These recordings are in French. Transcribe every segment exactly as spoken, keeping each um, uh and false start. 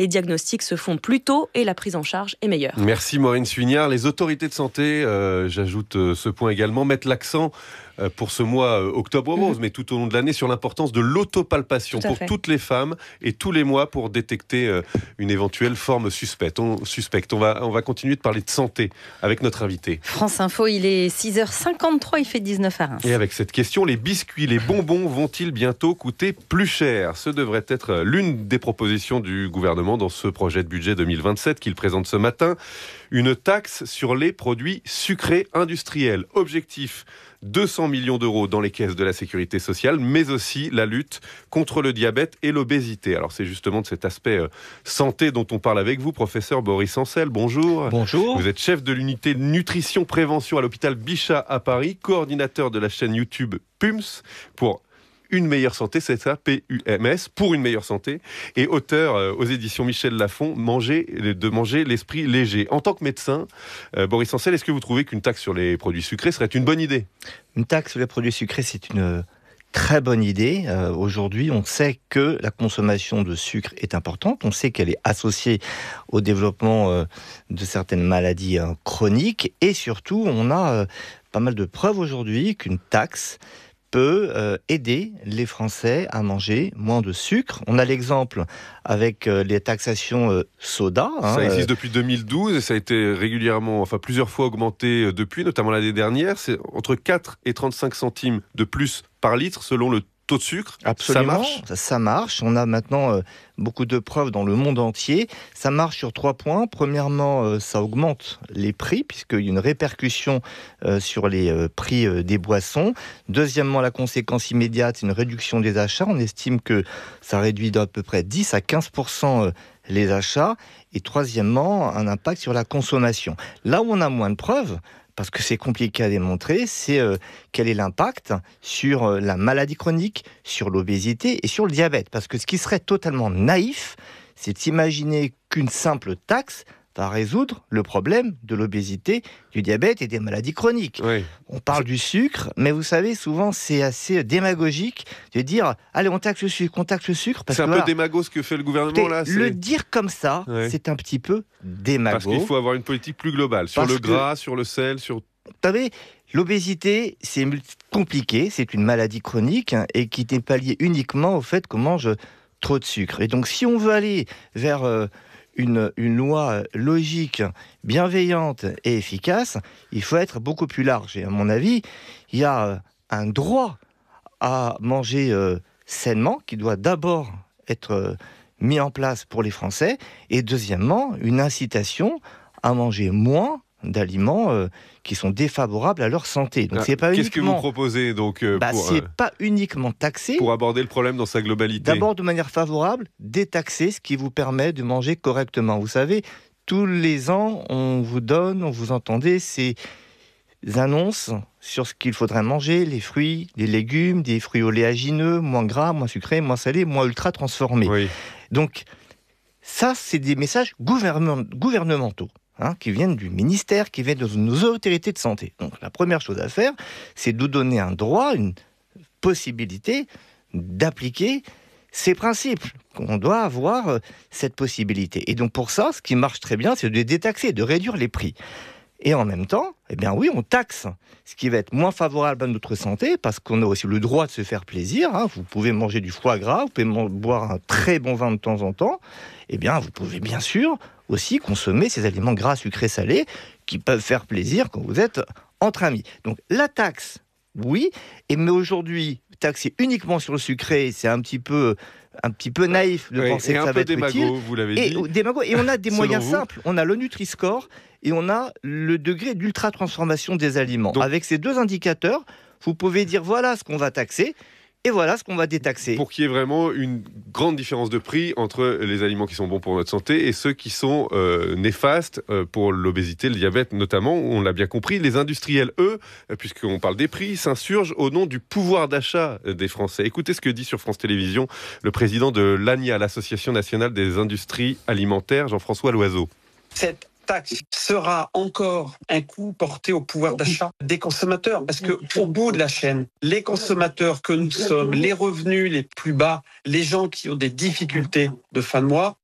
Les diagnostics se font plus tôt et la prise en charge est meilleure. Merci Maureen Suignard. Les autorités de santé, euh, j'ajoute euh, ce point également, mettent l'accent euh, pour ce mois euh, octobre rose, mmh. mais tout au long de l'année, sur l'importance de l'autopalpation pour fait. toutes les femmes et tous les mois pour détecter euh, une éventuelle forme suspecte. On, suspecte. On va, on va continuer de parler de santé avec notre invité. France Info, il est six heures cinquante-trois, il fait dix-neuf à Reims. Et avec cette question, les biscuits, les bonbons vont-ils bientôt coûter plus cher ? Ce devrait être l'une des propositions du gouvernement dans ce projet de budget deux mille vingt-sept qu'il présente ce matin. Une taxe sur les produits sucrés industriels. Objectif, deux cents millions d'euros dans les caisses de la sécurité sociale, mais aussi la lutte contre le diabète et l'obésité. Alors c'est justement de cet aspect euh, santé dont on parle avec vous, professeur Boris Ancel. Bonjour. Bonjour. Vous êtes chef de l'unité nutrition prévention à l'hôpital Bichat à Paris, coordinateur de la chaîne YouTube P U M S pour Une meilleure santé, c'est ça, P U M S, pour une meilleure santé, et auteur euh, aux éditions Michel Lafon, manger, de manger l'esprit léger. En tant que médecin, euh, Boris Ancel, est-ce que vous trouvez qu'une taxe sur les produits sucrés serait une bonne idée ? Une taxe sur les produits sucrés, c'est une très bonne idée. Euh, aujourd'hui, on sait que la consommation de sucre est importante. On sait qu'elle est associée au développement euh, de certaines maladies euh, chroniques. Et surtout, on a euh, pas mal de preuves aujourd'hui qu'une taxe peut euh, aider les Français à manger moins de sucre. On a l'exemple avec euh, les taxations euh, soda. Hein, ça existe euh, depuis deux mille douze et ça a été régulièrement, enfin plusieurs fois augmenté euh, depuis, notamment l'année dernière. C'est entre quatre et trente-cinq centimes de plus par litre selon le taux de sucre. Absolument, ça marche ça, ça marche. On a maintenant euh, beaucoup de preuves dans le monde entier. Ça marche sur trois points. Premièrement, euh, ça augmente les prix, puisqu'il y a une répercussion euh, sur les euh, prix euh, des boissons. Deuxièmement, la conséquence immédiate, c'est une réduction des achats. On estime que ça réduit d'à peu près dix à quinze pour cent euh, les achats. Et troisièmement, un impact sur la consommation. Là où on a moins de preuves, parce que c'est compliqué à démontrer, c'est euh, quel est l'impact sur euh, la maladie chronique, sur l'obésité et sur le diabète. Parce que ce qui serait totalement naïf, c'est d'imaginer qu'une simple taxe va résoudre le problème de l'obésité, du diabète et des maladies chroniques. Oui. On parle du sucre, mais vous savez, souvent c'est assez démagogique de dire « Allez, on taxe le sucre, on taxe le sucre ». C'est un voilà, peu démago ce que fait le gouvernement là. Le c'est... dire comme ça, ouais. c'est un petit peu démago. Parce qu'il faut avoir une politique plus globale, sur Parce le gras, que, sur le sel, sur... Vous savez, l'obésité, c'est compliqué, c'est une maladie chronique hein, et qui n'est pas liée uniquement au fait qu'on mange trop de sucre. Et donc si on veut aller vers... Euh, Une, une loi logique, bienveillante et efficace, il faut être beaucoup plus large. Et à mon avis, il y a un droit à manger euh, sainement qui doit d'abord être euh, mis en place pour les Français et deuxièmement, une incitation à manger moins d'aliments euh, qui sont défavorables à leur santé. Donc, ah, c'est pas qu'est-ce uniquement... que vous proposez donc euh, bah, pour, c'est euh, pas uniquement taxé. Pour aborder le problème dans sa globalité. D'abord, de manière favorable, détaxer, ce qui vous permet de manger correctement. Vous savez, tous les ans, on vous donne, on vous entendez ces annonces sur ce qu'il faudrait manger, les fruits, les légumes, des fruits oléagineux, moins gras, moins sucrés, moins salés, moins ultra transformés. Oui. Donc, ça, c'est des messages gouvernement- gouvernementaux. Hein, qui viennent du ministère, qui viennent de nos autorités de santé. Donc la première chose à faire, c'est de donner un droit, une possibilité d'appliquer ces principes. On doit avoir euh, cette possibilité. Et donc pour ça, ce qui marche très bien, c'est de détaxer, de réduire les prix. Et en même temps, eh bien oui, on taxe, ce qui va être moins favorable à notre santé, parce qu'on a aussi le droit de se faire plaisir. Hein. Vous pouvez manger du foie gras, vous pouvez man- boire un très bon vin de temps en temps. Eh bien, vous pouvez bien sûr aussi consommer ces aliments gras, sucrés, salés, qui peuvent faire plaisir quand vous êtes entre amis. Donc la taxe, oui, et mais aujourd'hui, taxer uniquement sur le sucré, c'est un petit peu... un petit peu naïf de oui, penser que ça va être démago, utile. Vous l'avez et, dit. Démago, et on a des moyens vous. simples. On a le Nutri-Score et on a le degré d'ultra-transformation des aliments. Donc, avec ces deux indicateurs, vous pouvez dire voilà ce qu'on va taxer et voilà ce qu'on va détaxer. Pour qu'il y ait vraiment une grande différence de prix entre les aliments qui sont bons pour notre santé et ceux qui sont euh, néfastes euh, pour l'obésité, le diabète notamment, on l'a bien compris. Les industriels, eux, puisqu'on parle des prix, s'insurgent au nom du pouvoir d'achat des Français. Écoutez ce que dit sur France Télévisions le président de l'A N I A, l'Association nationale des industries alimentaires, Jean-François Loiseau. Cette taxe sera encore un coup porté au pouvoir d'achat des consommateurs, parce que au bout de la chaîne, les consommateurs que nous sommes, les revenus les plus bas, les gens qui ont des difficultés de fin de mois,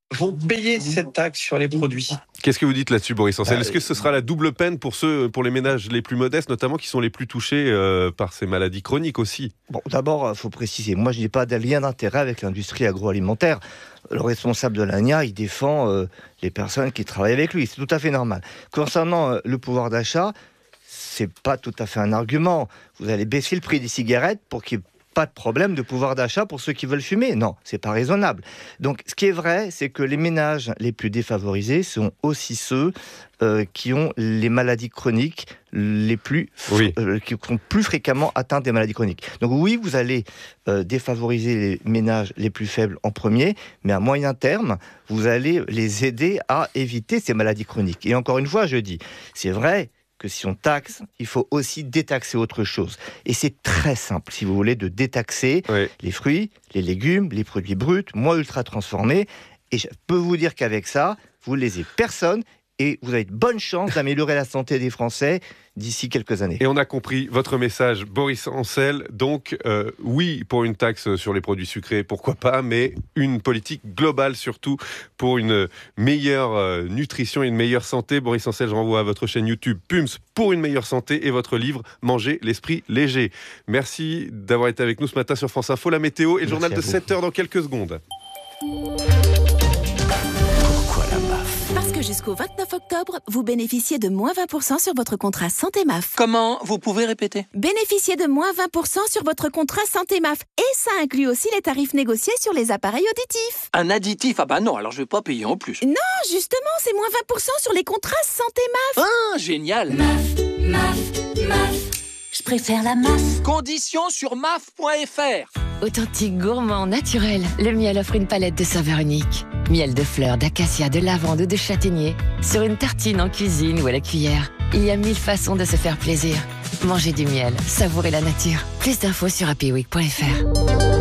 vont payer cette taxe sur les produits. Qu'est-ce que vous dites là-dessus, Boris Ancel ? Euh, Est-ce que ce sera la double peine pour ceux, pour les ménages les plus modestes, notamment qui sont les plus touchés euh, par ces maladies chroniques aussi ? Bon, d'abord, il faut préciser, moi je n'ai pas de lien d'intérêt avec l'industrie agroalimentaire. Le responsable de l'A N I A, il défend euh, les personnes qui travaillent avec lui, c'est tout à fait normal. Concernant euh, le pouvoir d'achat, c'est pas tout à fait un argument. Vous allez baisser le prix des cigarettes pour qu'il n'y ait pas de problème de pouvoir d'achat pour ceux qui veulent fumer. Non, c'est pas raisonnable. Donc, ce qui est vrai, c'est que les ménages les plus défavorisés sont aussi ceux euh, qui ont les maladies chroniques les plus, oui. euh, qui sont plus fréquemment atteints des maladies chroniques. Donc oui, vous allez euh, défavoriser les ménages les plus faibles en premier, mais à moyen terme, vous allez les aider à éviter ces maladies chroniques. Et encore une fois, je dis, c'est vrai que si on taxe, il faut aussi détaxer autre chose. Et c'est très simple, si vous voulez, de détaxer oui. les fruits, les légumes, les produits bruts, moins ultra transformés. Et je peux vous dire qu'avec ça, vous ne lésez personne et vous avez de bonnes chances d'améliorer la santé des Français d'ici quelques années. Et on a compris votre message, Boris Ancel. Donc, euh, oui, pour une taxe sur les produits sucrés, pourquoi pas, mais une politique globale surtout pour une meilleure euh, nutrition et une meilleure santé. Boris Ancel, je renvoie à votre chaîne YouTube P U M S pour une meilleure santé et votre livre Manger l'esprit léger. Merci d'avoir été avec nous ce matin sur France Info. La météo et le Merci journal de sept heures dans quelques secondes. Parce que jusqu'au vingt-neuf octobre, vous bénéficiez de moins vingt pour cent sur votre contrat Santé M A F. Comment ? Vous pouvez répéter ? Bénéficiez de moins vingt pour cent sur votre contrat Santé M A F. Et ça inclut aussi les tarifs négociés sur les appareils auditifs. Un additif ? Ah bah non, alors je vais pas payer en plus. Non, justement, c'est moins vingt pour cent sur les contrats Santé M A F. Ah, génial ! M A F, M A F, M A F. Je préfère la M A F. Conditions sur M A F point F R. Authentique, gourmand, naturel, le miel offre une palette de saveurs uniques. Miel de fleurs, d'acacia, de lavande ou de châtaignier. Sur une tartine, en cuisine ou à la cuillère. Il y a mille façons de se faire plaisir. Mangez du miel, savourez la nature. Plus d'infos sur happy week point F R.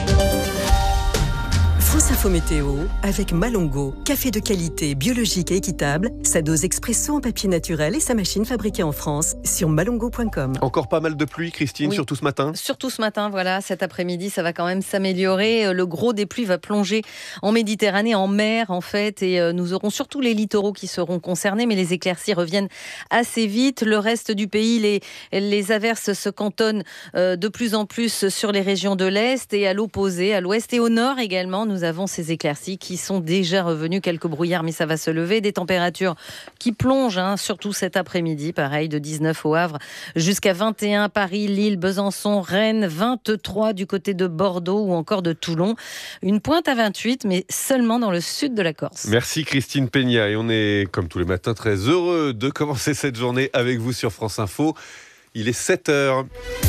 France Info Météo avec Malongo, café de qualité, biologique et équitable, sa dose expresso en papier naturel et sa machine fabriquée en France sur malongo point com. Encore pas mal de pluie, Christine, oui. surtout ce matin. Surtout ce matin, voilà, cet après-midi, ça va quand même s'améliorer. Le gros des pluies va plonger en Méditerranée, en mer en fait, et nous aurons surtout les littoraux qui seront concernés, mais les éclaircies reviennent assez vite. Le reste du pays, les, les averses se cantonnent de plus en plus sur les régions de l'Est et à l'opposé, à l'Ouest et au Nord également. Nous avons ces éclaircies qui sont déjà revenues, quelques brouillards, mais ça va se lever. Des températures qui plongent, hein, surtout cet après-midi, pareil, de dix-neuf au Havre jusqu'à vingt et un, Paris, Lille, Besançon, Rennes, vingt-trois du côté de Bordeaux ou encore de Toulon. Une pointe à vingt-huit, mais seulement dans le sud de la Corse. Merci Christine Peña, et on est, comme tous les matins, très heureux de commencer cette journée avec vous sur France Info. Il est sept heures.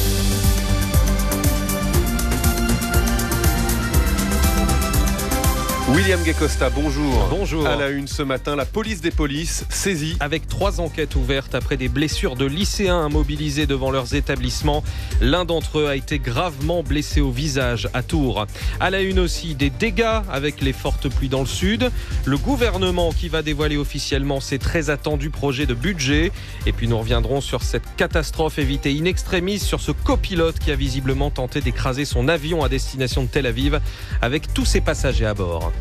William Guécosta, bonjour. Bonjour. À la une ce matin, la police des polices saisie. Avec trois enquêtes ouvertes après des blessures de lycéens immobilisés devant leurs établissements. L'un d'entre eux a été gravement blessé au visage à Tours. À la une aussi, des dégâts avec les fortes pluies dans le sud. Le gouvernement qui va dévoiler officiellement ses très attendus projets de budget. Et puis nous reviendrons sur cette catastrophe évitée in extremis, sur ce copilote qui a visiblement tenté d'écraser son avion à destination de Tel Aviv avec tous ses passagers à bord.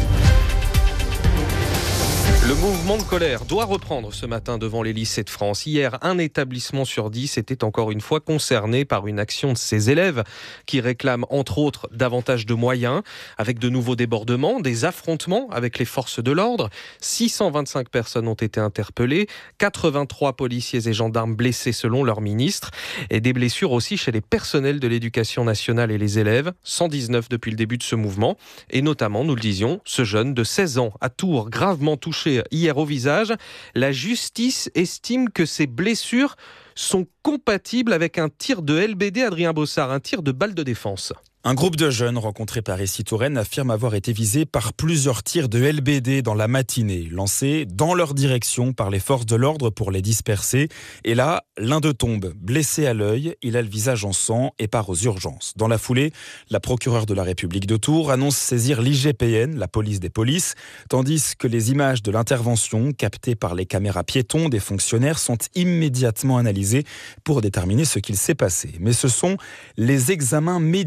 Le mouvement de colère doit reprendre ce matin devant les lycées de France. Hier, un établissement sur dix était encore une fois concerné par une action de ses élèves qui réclament entre autres davantage de moyens, avec de nouveaux débordements, des affrontements avec les forces de l'ordre. six cent vingt-cinq personnes ont été interpellées, quatre-vingt-trois policiers et gendarmes blessés selon leur ministre, et des blessures aussi chez les personnels de l'éducation nationale et les élèves, cent dix-neuf depuis le début de ce mouvement, et notamment, nous le disions, ce jeune de seize ans à Tours, gravement touché hier au visage. La justice estime que ces blessures sont compatibles avec un tir de L B D, Adrien Bossard, un tir de balle de défense. Un groupe de jeunes rencontrés par ici Touraine affirme avoir été visé par plusieurs tirs de L B D dans la matinée, lancés dans leur direction par les forces de l'ordre pour les disperser. Et là, l'un d'eux tombe, blessé à l'œil, il a le visage en sang et part aux urgences. Dans la foulée, la procureure de la République de Tours annonce saisir l'I G P N, la police des polices, tandis que les images de l'intervention captées par les caméras piétons des fonctionnaires sont immédiatement analysées pour déterminer ce qu'il s'est passé. Mais ce sont les examens médico-légaux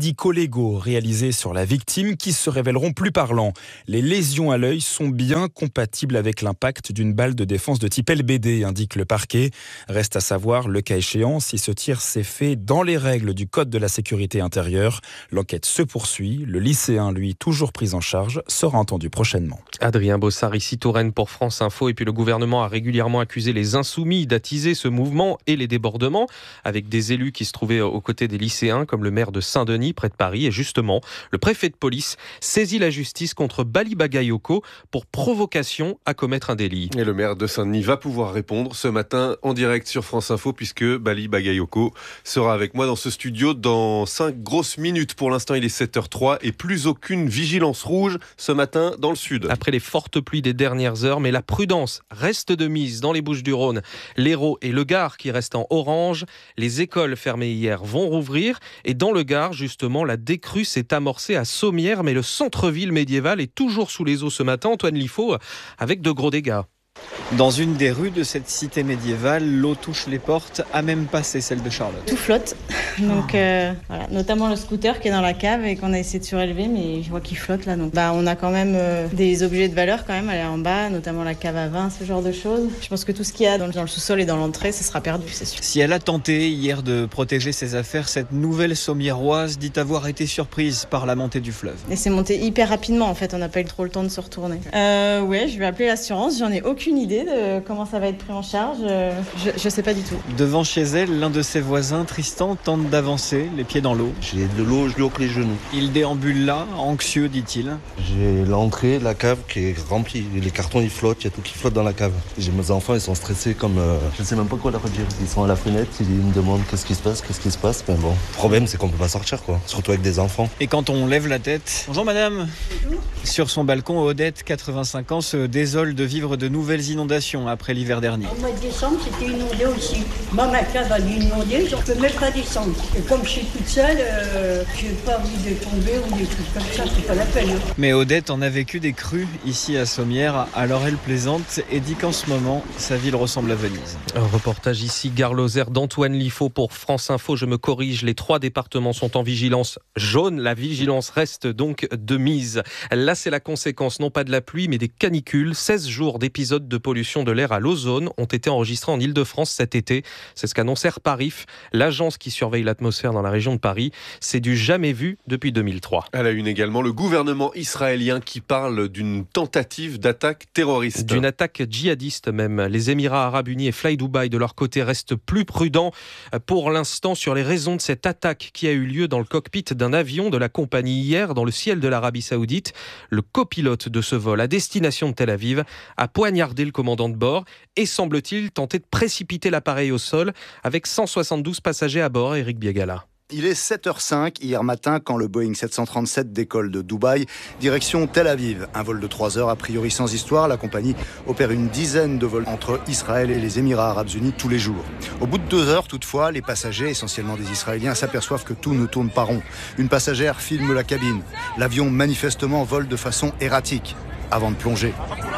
illégaux réalisés sur la victime qui se révéleront plus parlants. Les lésions à l'œil sont bien compatibles avec l'impact d'une balle de défense de type L B D, indique le parquet. Reste à savoir, le cas échéant, si ce tir s'est fait dans les règles du Code de la sécurité intérieure. L'enquête se poursuit. Le lycéen, lui, toujours pris en charge, sera entendu prochainement. Adrien Bossard, ici Touraine pour France Info. Et puis le gouvernement a régulièrement accusé les insoumis d'attiser ce mouvement et les débordements, avec des élus qui se trouvaient aux côtés des lycéens, comme le maire de Saint-Denis, près de Paris. Et justement, le préfet de police saisit la justice contre Bali Bagayoko pour provocation à commettre un délit. Et le maire de Saint-Denis va pouvoir répondre ce matin en direct sur France Info, puisque Bali Bagayoko sera avec moi dans ce studio dans cinq grosses minutes. Pour l'instant, il est sept heures zéro trois et plus aucune vigilance rouge ce matin dans le sud. Après les fortes pluies des dernières heures, mais la prudence reste de mise dans les Bouches-du-Rhône. L'Hérault et le Gard qui restent en orange. Les écoles fermées hier vont rouvrir. Et dans le Gard, justement, la décrue s'est amorcée à Sommières, mais le centre-ville médiéval est toujours sous les eaux ce matin. Antoine Liffaut, avec de gros dégâts. Dans une des rues de cette cité médiévale, l'eau touche les portes, à même passé celle de Charlotte. Tout flotte, donc euh, voilà, notamment le scooter qui est dans la cave et qu'on a essayé de surélever, mais je vois qu'il flotte là. Donc bah, on a quand même euh, des objets de valeur quand même à aller en bas, notamment la cave à vin, ce genre de choses. Je pense que tout ce qu'il y a dans le, dans le sous-sol et dans l'entrée, ce sera perdu, c'est sûr. Si elle a tenté hier de protéger ses affaires, cette nouvelle Sommiéroise dit avoir été surprise par la montée du fleuve. Et c'est monté hyper rapidement en fait, on n'a pas eu trop le temps de se retourner. Euh, ouais, je vais appeler l'assurance, j'en ai aucune idée de comment ça va être pris en charge, je, je sais pas du tout. Devant chez elle, l'un de ses voisins, Tristan, tente d'avancer, les pieds dans l'eau. J'ai de l'eau jusqu'aux genoux. Il déambule là, anxieux, dit-il. J'ai l'entrée, la cave qui est remplie, les cartons ils flottent, il y a tout qui flotte dans la cave. J'ai mes enfants, ils sont stressés comme... Euh, je ne sais même pas quoi leur dire. Ils sont à la fenêtre, ils me demandent qu'est-ce qui se passe, qu'est-ce qui se passe. Mais bon, le problème c'est qu'on peut pas sortir quoi, surtout avec des enfants. Et quand on lève la tête... Bonjour madame. Bonjour. Sur son balcon, Odette, quatre-vingt-cinq ans, se désole de vivre de nouvelles inondations après l'hiver dernier. Au mois de décembre, c'était inondé aussi. Moi, ma cave a inondé, je ne peux même pas descendre. Et comme je suis toute seule, euh, je n'ai pas envie de tomber ou des trucs comme ça, c'est pas la peine. Mais Odette en a vécu des crues ici à Sommières, alors elle plaisante et dit qu'en ce moment, sa ville ressemble à Venise. Un reportage ici, Gare Lozère d'Antoine Liffaut pour France Info. Je me corrige, les trois départements sont en vigilance jaune. La vigilance reste donc de mise. Là, c'est la conséquence non pas de la pluie, mais des canicules. seize jours d'épisodes de pollution de l'air à l'ozone ont été enregistrés en Ile-de-France cet été. C'est ce qu'annonce Airparif, l'agence qui surveille l'atmosphère dans la région de Paris. C'est du jamais vu depuis deux mille trois. À la une également, le gouvernement israélien qui parle d'une tentative d'attaque terroriste. D'une attaque djihadiste même. Les Émirats Arabes Unis et Fly Dubai de leur côté restent plus prudents pour l'instant sur les raisons de cette attaque qui a eu lieu dans le cockpit d'un avion de la compagnie hier dans le ciel de l'Arabie Saoudite. Le copilote de ce vol à destination de Tel Aviv a poignardé le commandant de bord et semble-t-il tenter de précipiter l'appareil au sol avec cent soixante-douze passagers à bord. Éric Biagala. Il est sept heures cinq hier matin quand le Boeing sept cent trente-sept décolle de Dubaï, direction Tel Aviv. Un vol de trois heures, a priori sans histoire. La compagnie opère une dizaine de vols entre Israël et les Émirats Arabes Unis tous les jours. Au bout de deux heures, toutefois, les passagers, essentiellement des Israéliens, s'aperçoivent que tout ne tourne pas rond. Une passagère filme la cabine. L'avion, manifestement, vole de façon erratique avant de plonger.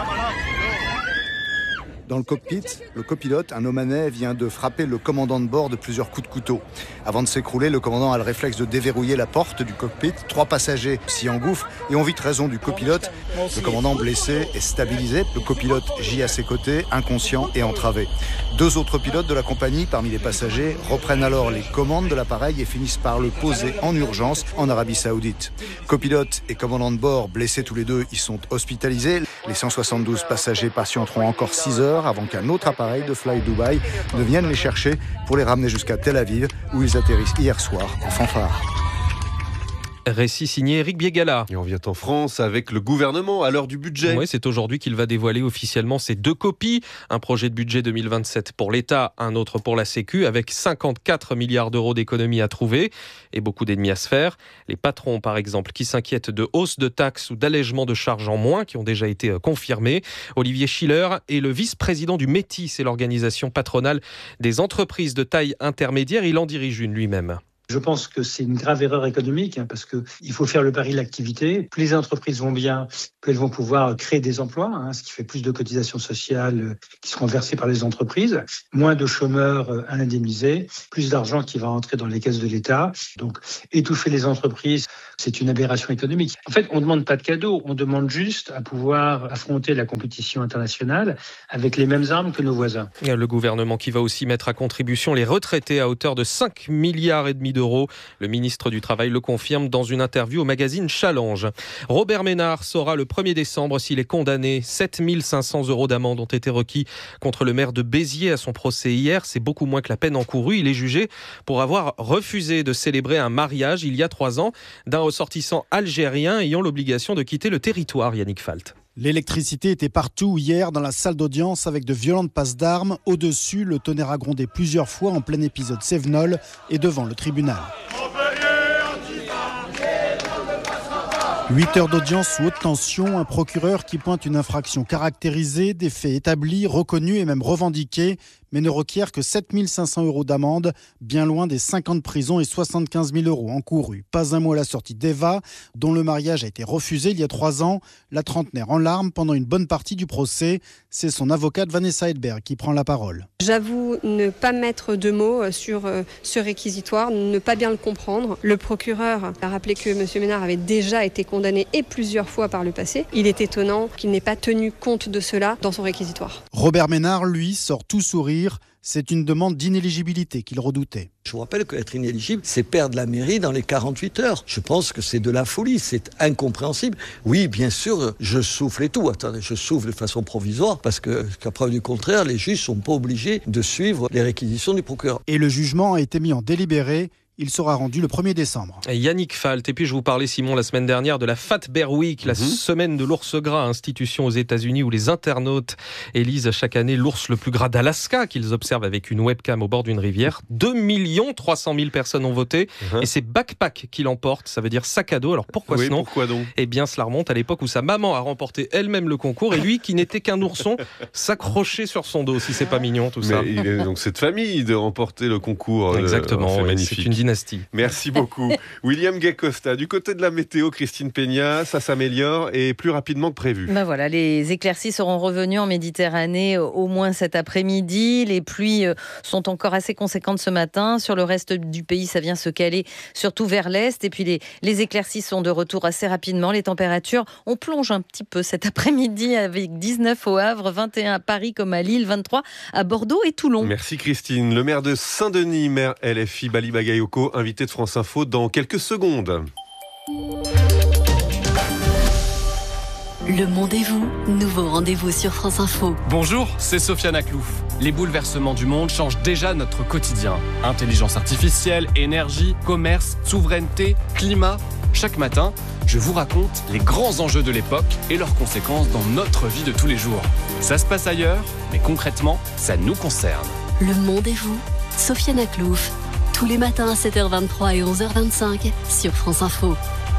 Dans le cockpit, le copilote, un Omanais, vient de frapper le commandant de bord de plusieurs coups de couteau. Avant de s'écrouler, le commandant a le réflexe de déverrouiller la porte du cockpit. Trois passagers s'y engouffrent et ont vite raison du copilote. Le commandant blessé est stabilisé. Le copilote gît à ses côtés, inconscient et entravé. Deux autres pilotes de la compagnie, parmi les passagers, reprennent alors les commandes de l'appareil et finissent par le poser en urgence en Arabie Saoudite. Copilote et commandant de bord, blessés tous les deux, ils sont hospitalisés. Les cent soixante-douze passagers patienteront encore six heures avant qu'un autre appareil de Fly Dubai ne vienne les chercher pour les ramener jusqu'à Tel Aviv où ils atterrissent hier soir en fanfare. Récit signé Éric Biagala. Et on vient en France avec le gouvernement à l'heure du budget. Oui, c'est aujourd'hui qu'il va dévoiler officiellement ses deux copies. Un projet de budget deux mille vingt-sept pour l'État, un autre pour la Sécu, avec cinquante-quatre milliards d'euros d'économies à trouver et beaucoup d'ennemis à se faire. Les patrons, par exemple, qui s'inquiètent de hausses de taxes ou d'allègements de charges en moins, qui ont déjà été confirmés. Olivier Schiller est le vice-président du METI, c'est l'organisation patronale des entreprises de taille intermédiaire. Il en dirige une lui-même. Je pense que c'est une grave erreur économique, hein, parce qu'il faut faire le pari de l'activité. Plus les entreprises vont bien, plus elles vont pouvoir créer des emplois, hein, ce qui fait plus de cotisations sociales euh, qui seront versées par les entreprises, moins de chômeurs euh, à indemniser, plus d'argent qui va entrer dans les caisses de l'État. Donc, étouffer les entreprises, c'est une aberration économique. En fait, on ne demande pas de cadeaux, on demande juste à pouvoir affronter la compétition internationale avec les mêmes armes que nos voisins. Le gouvernement qui va aussi mettre à contribution les retraités à hauteur de cinq milliards et demi d'euros. Le ministre du Travail le confirme dans une interview au magazine Challenge. Robert Ménard saura le premier décembre s'il est condamné. sept mille cinq cents euros d'amende ont été requis contre le maire de Béziers à son procès hier. C'est beaucoup moins que la peine encourue. Il est jugé pour avoir refusé de célébrer un mariage il y a trois ans d'un ressortissant algérien ayant l'obligation de quitter le territoire. Yannick Falt. L'électricité était partout hier dans la salle d'audience avec de violentes passes d'armes. Au-dessus, le tonnerre a grondé plusieurs fois en plein épisode Cévenol et devant le tribunal. Huit heures d'audience sous haute tension, un procureur qui pointe une infraction caractérisée, des faits établis, reconnus et même revendiqués, mais ne requiert que sept mille cinq cents euros d'amende, bien loin des cinq ans de prison et soixante-quinze mille euros encourus. Pas un mot à la sortie d'Eva, dont le mariage a été refusé il y a trois ans. La trentenaire en larmes pendant une bonne partie du procès. C'est son avocate Vanessa Hedberg qui prend la parole. J'avoue ne pas mettre de mots sur ce réquisitoire, ne pas bien le comprendre. Le procureur a rappelé que M. Ménard avait déjà été condamné et plusieurs fois par le passé. Il est étonnant qu'il n'ait pas tenu compte de cela dans son réquisitoire. Robert Ménard, lui, sort tout sourire. C'est une demande d'inéligibilité qu'il redoutait. Je vous rappelle qu'être inéligible, c'est perdre la mairie dans les quarante-huit heures. Je pense que c'est de la folie, c'est incompréhensible. Oui, bien sûr, je souffle et tout. Attendez, je souffle de façon provisoire parce que, qu'à preuve du contraire, les juges ne sont pas obligés de suivre les réquisitions du procureur. Et le jugement a été mis en délibéré. Il sera rendu le premier décembre. Yannick Falt. Et puis je vous parlais, Simon, la semaine dernière de la Fat Bear Week, la mmh. semaine de l'ours gras, institution aux États-Unis où les internautes élisent chaque année l'ours le plus gras d'Alaska qu'ils observent avec une webcam au bord d'une rivière. deux millions trois cent mille personnes ont voté mmh. et c'est Backpack qui l'emporte, ça veut dire sac à dos. Alors pourquoi oui, ce nom ? Pourquoi donc ? Eh bien cela remonte à l'époque où sa maman a remporté elle-même le concours et lui, qui n'était qu'un ourson, s'accrochait sur son dos. Si c'est pas mignon tout Mais ça. il est donc cette famille de remporter le concours. Exactement, c'est oui, magnifique. C'est une dynastie. Merci beaucoup. William Gay-Costa, du côté de la météo, Christine Peña, ça s'améliore et plus rapidement que prévu. Ben voilà, les éclaircies seront revenues en Méditerranée au moins cet après-midi. Les pluies sont encore assez conséquentes ce matin. Sur le reste du pays, ça vient se caler surtout vers l'est. Et puis les, les éclaircies sont de retour assez rapidement. Les températures, on plonge un petit peu cet après-midi avec dix-neuf au Havre, vingt et un à Paris comme à Lille, vingt-trois à Bordeaux et Toulon. Merci Christine. Le maire de Saint-Denis, maire L F I Bali Bagayoko, invité de France Info dans quelques secondes. Le Monde et vous, nouveau rendez-vous sur France Info. Bonjour, c'est Sofiane Aklouf. Les bouleversements du monde changent déjà notre quotidien. Intelligence artificielle, énergie, commerce, souveraineté, climat. Chaque matin, je vous raconte les grands enjeux de l'époque et leurs conséquences dans notre vie de tous les jours. Ça se passe ailleurs, mais concrètement, ça nous concerne. Le Monde et vous, Sofiane Aklouf. Tous les matins à sept heures vingt-trois et onze heures vingt-cinq sur France Info.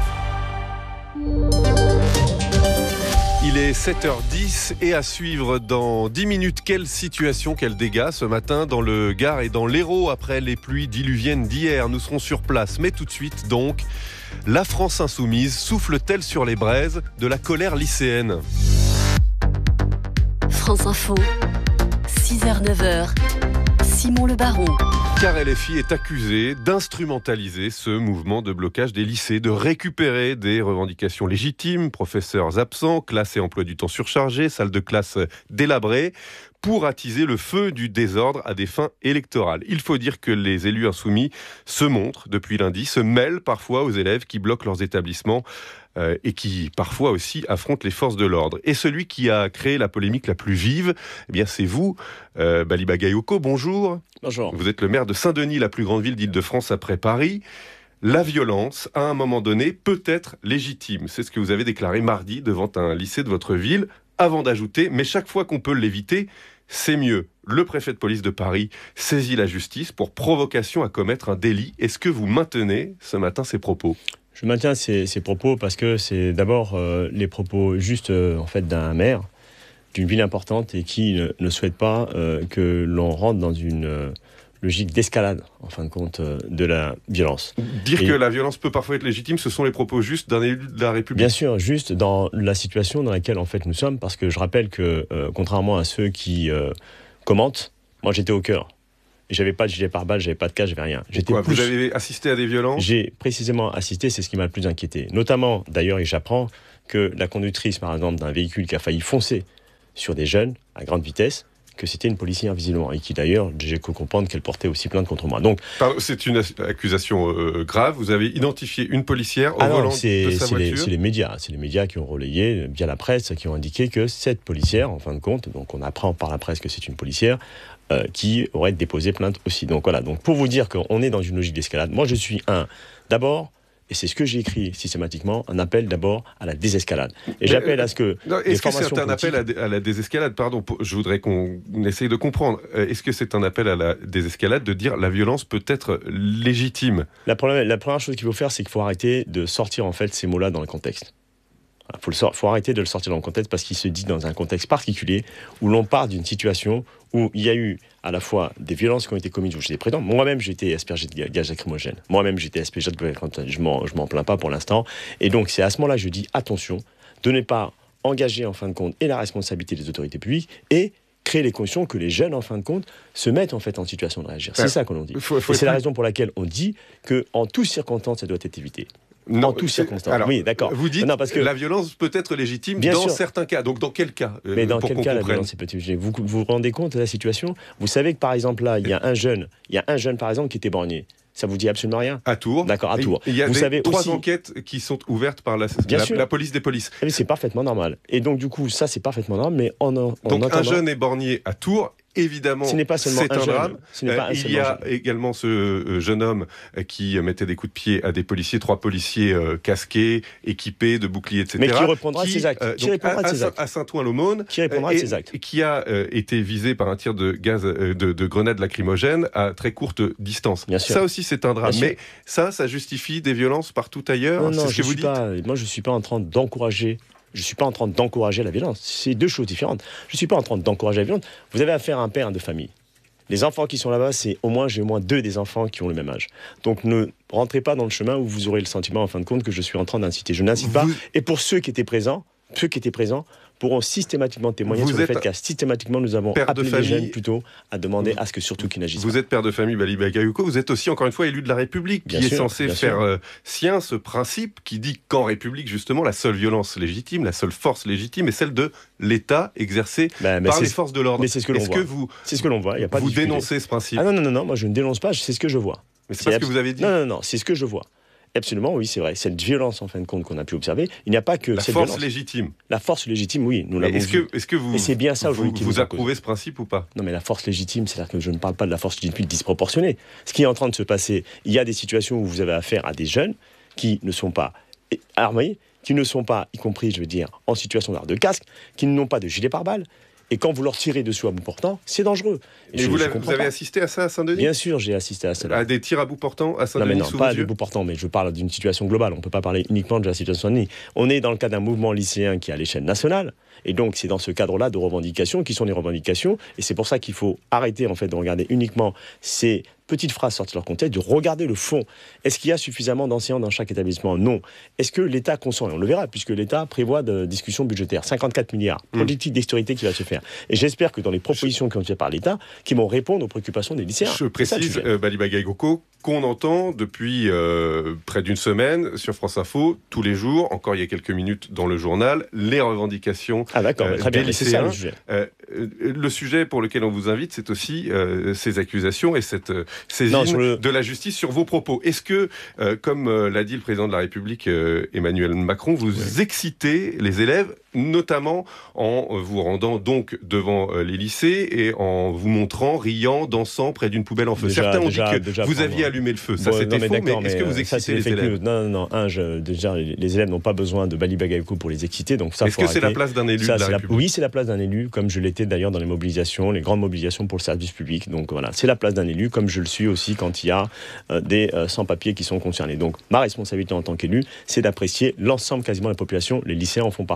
Il est sept heures dix et à suivre dans dix minutes, quelle situation, quel dégât ce matin dans le Gard et dans l'Hérault après les pluies diluviennes d'hier. Nous serons sur place, mais tout de suite donc, la France insoumise souffle-t-elle sur les braises de la colère lycéenne ? France Info, six heures neuf heures, Simon Le Baron. Car L F I est accusé d'instrumentaliser ce mouvement de blocage des lycées, de récupérer des revendications légitimes, professeurs absents, classes et emplois du temps surchargés, salles de classe délabrées, pour attiser le feu du désordre à des fins électorales. Il faut dire que les élus insoumis se montrent depuis lundi, se mêlent parfois aux élèves qui bloquent leurs établissements euh, et qui parfois aussi affrontent les forces de l'ordre. Et celui qui a créé la polémique la plus vive, eh bien c'est vous, euh, Bali Bagayoko, bonjour. Bonjour. Vous êtes le maire de Saint-Denis, la plus grande ville d'Île-de-France après Paris. La violence, à un moment donné, peut être légitime. C'est ce que vous avez déclaré mardi devant un lycée de votre ville, avant d'ajouter, mais chaque fois qu'on peut l'éviter, c'est mieux. Le préfet de police de Paris saisit la justice pour provocation à commettre un délit. Est-ce que vous maintenez ce matin ces propos ? Je maintiens ces, ces propos parce que c'est d'abord euh, les propos justes euh, en fait, d'un maire d'une ville importante et qui ne, ne souhaite pas euh, que l'on rentre dans une euh, logique d'escalade, en fin de compte, euh, de la violence. Dire Et que la violence peut parfois être légitime, ce sont les propos justes d'un élu de la République. Bien sûr, juste dans la situation dans laquelle en fait nous sommes, parce que je rappelle que euh, contrairement à ceux qui euh, commentent, moi j'étais au cœur. J'avais pas de gilet pare-balles, j'avais pas de casque, j'avais rien. J'étais Quoi, plus... Vous avez assisté à des violences? J'ai précisément assisté, c'est ce qui m'a le plus inquiété. Notamment, d'ailleurs, et j'apprends que la conductrice, par exemple, d'un véhicule qui a failli foncer sur des jeunes à grande vitesse, que c'était une policière visiblement, et qui d'ailleurs, j'ai cru comprendre qu'elle portait aussi plainte contre moi. Donc, c'est une accusation euh, grave. Vous avez identifié une policière au ah non, volant c'est, de sa c'est voiture. Les, c'est les médias, c'est les médias qui ont relayé via la presse, qui ont indiqué que cette policière, en fin de compte, donc on apprend par la presse que c'est une policière, euh, qui aurait déposé plainte aussi. Donc voilà. Donc pour vous dire qu'on est dans une logique d'escalade, moi je suis un, d'abord. Et c'est ce que j'ai écrit systématiquement, un appel d'abord à la désescalade. Et j'appelle à ce que... Non, est-ce que c'est un appel à, à la désescalade? Pardon, je voudrais qu'on essaye de comprendre. Est-ce que c'est un appel à la désescalade de dire la violence peut être légitime? La, problème, la première chose qu'il faut faire, c'est qu'il faut arrêter de sortir en fait ces mots-là dans le contexte. Il faut, faut arrêter de le sortir dans le contexte parce qu'il se dit dans un contexte particulier où l'on part d'une situation où il y a eu à la fois des violences qui ont été commises où j'étais présent. Moi-même, j'ai été aspergé de gaz lacrymogène. Moi-même, j'ai été aspergé de je m'en, je m'en plains pas pour l'instant. Et donc, c'est à ce moment-là que je dis attention de ne pas engager en fin de compte et la responsabilité des autorités publiques et créer les conditions que les jeunes, en fin de compte, se mettent en fait en situation de réagir. C'est ouais. ça que l'on dit. Faut, faut et c'est la raison pour laquelle on dit qu'en toutes circonstances, ça doit être évité. Non, en toutes circonstances. Alors, oui, d'accord. Vous dites non, parce que la violence peut être légitime bien dans sûr. certains cas. Donc dans quel cas euh, Mais dans quel cas la violence est légitime? Vous vous rendez compte de la situation? Vous savez que par exemple là, il y a un jeune, il y a un jeune par exemple qui était borgné. Ça vous dit absolument rien? À Tours. D'accord, à Tours. Il y a vous savez trois aussi... enquêtes qui sont ouvertes par la, la, la police des polices. Et c'est parfaitement normal. Et donc du coup, ça c'est parfaitement normal. Mais en, en donc entendant... un jeune est borgné à Tours. Évidemment, ce n'est pas seulement c'est un, un jeune. drame. Ce n'est pas euh, il y a jeune. également ce euh, jeune homme euh, qui mettait des coups de pied à des policiers, trois policiers euh, casqués, équipés de boucliers, et cetera. Mais qui reprendra qui, de ses actes. Euh, qui donc, répondra à, de ses actes. À Saint-Ouen-l'Aumône. Qui répondra euh, de ses actes. Et qui a euh, été visé par un tir de gaz, euh, de, de grenades lacrymogènes à très courte distance. Bien sûr. Ça aussi, c'est un drame. Bien Mais ça, ça justifie des violences partout ailleurs. Non, non, c'est ce que vous dites. Pas, moi, je ne suis pas en train d'encourager. Je ne suis pas en train d'encourager la violence. C'est deux choses différentes. Je ne suis pas en train d'encourager la violence. Vous avez affaire à un père de famille. Les enfants qui sont là-bas, c'est au moins, j'ai au moins deux des enfants qui ont le même âge. Donc ne rentrez pas dans le chemin où vous aurez le sentiment, en fin de compte, que je suis en train d'inciter. Je n'incite pas. Et pour ceux qui étaient présents, ceux qui étaient présents pourront systématiquement témoigner vous sur le fait qu'à systématiquement nous avons appelé les jeunes plutôt à demander à ce que surtout qu'ils n'agissent pas. Vous êtes père de famille, Bali Bagayoko, vous êtes aussi encore une fois élu de la République, bien qui sûr, est censé faire euh, sien ce principe qui dit qu'en République, justement, la seule violence légitime, la seule force légitime est celle de l'État exercée bah, par les forces de l'ordre. Mais c'est ce que l'on Est-ce voit. que vous, c'est ce que l'on voit. Il y a pas vous de dénoncez ce principe? Ah non, non, non, non, moi je ne dénonce pas, c'est ce que je vois. Mais c'est, c'est pas abs... ce que vous avez dit? Non, non, non, c'est ce que je vois. Absolument, oui, c'est vrai. Cette violence, en fin de compte, qu'on a pu observer, il n'y a pas que la cette force violence. légitime. La force légitime, oui, nous l'avons est-ce vu. Que, est-ce que vous, et c'est bien ça aujourd'hui vous, vous approuvez ce principe ou pas? Non, mais la force légitime, c'est-à-dire que je ne parle pas de la force légitime disproportionnée. Ce qui est en train de se passer, il y a des situations où vous avez affaire à des jeunes qui ne sont pas armés, qui ne sont pas, y compris, je veux dire, en situation d'arme de casque, qui n'ont pas de gilet pare-balles. Et quand vous leur tirez dessus à bout portant, c'est dangereux. Et je, vous, je vous avez pas. assisté à ça à Saint-Denis? Bien sûr, j'ai assisté à cela. À des tirs à bout portant à Saint-Denis? Non, mais non, sous pas à des bout portant, mais je parle d'une situation globale. On ne peut pas parler uniquement de la situation de Saint-Denis. On est dans le cadre d'un mouvement lycéen qui est à l'échelle nationale. Et donc, c'est dans ce cadre-là de revendications qui sont des revendications. Et c'est pour ça qu'il faut arrêter, en fait, de regarder uniquement ces petites phrases sorties de leur contexte, de regarder le fond. Est-ce qu'il y a suffisamment d'enseignants dans chaque établissement? Non. Est-ce que l'État consent? Et on le verra, puisque l'État prévoit de discussions budgétaires. cinquante-quatre milliards. Politique mmh. d'extérité qui va se faire. Et j'espère que dans les propositions qui ont été faites par l'État, qui vont répondre aux préoccupations des lycéens. Je précise, euh, Bali Bagayoko, qu'on entend depuis euh, près d'une semaine sur France Info, tous les jours, encore il y a quelques minutes dans le journal, les revendications ah, d'accord, euh, très bien, des lycéens. C'est ça, le sujet. Euh, le sujet pour lequel on vous invite, c'est aussi euh, ces accusations et cette euh, saisine non, le... de la justice sur vos propos. Est-ce que, euh, comme euh, l'a dit le président de la République, euh, Emmanuel Macron, vous oui. excitez les élèves, notamment en vous rendant donc devant euh, les lycées et en vous montrant, riant, dansant près d'une poubelle en feu? Déjà, Certains ont déjà, dit que déjà, vous aviez allumé le feu. Ça, bon, c'était non, mais faux, mais, mais est-ce que vous excitez ça, les élèves? Non, non, non. Un, je, déjà, les élèves n'ont pas besoin de Bali Bagayoko pour les exciter. Donc ça, est-ce que arrêter. c'est la place d'un élu ça, de la la... République? Oui, c'est la place d'un élu, comme je l'étais d'ailleurs dans les mobilisations, les grandes mobilisations pour le service public. Donc voilà, c'est la place d'un élu, comme je le suis aussi quand il y a euh, des euh, sans-papiers qui sont concernés. Donc ma responsabilité en tant qu'élu, c'est d'apprécier l'ensemble quasiment de la population. Les lycéens en font partie. Et je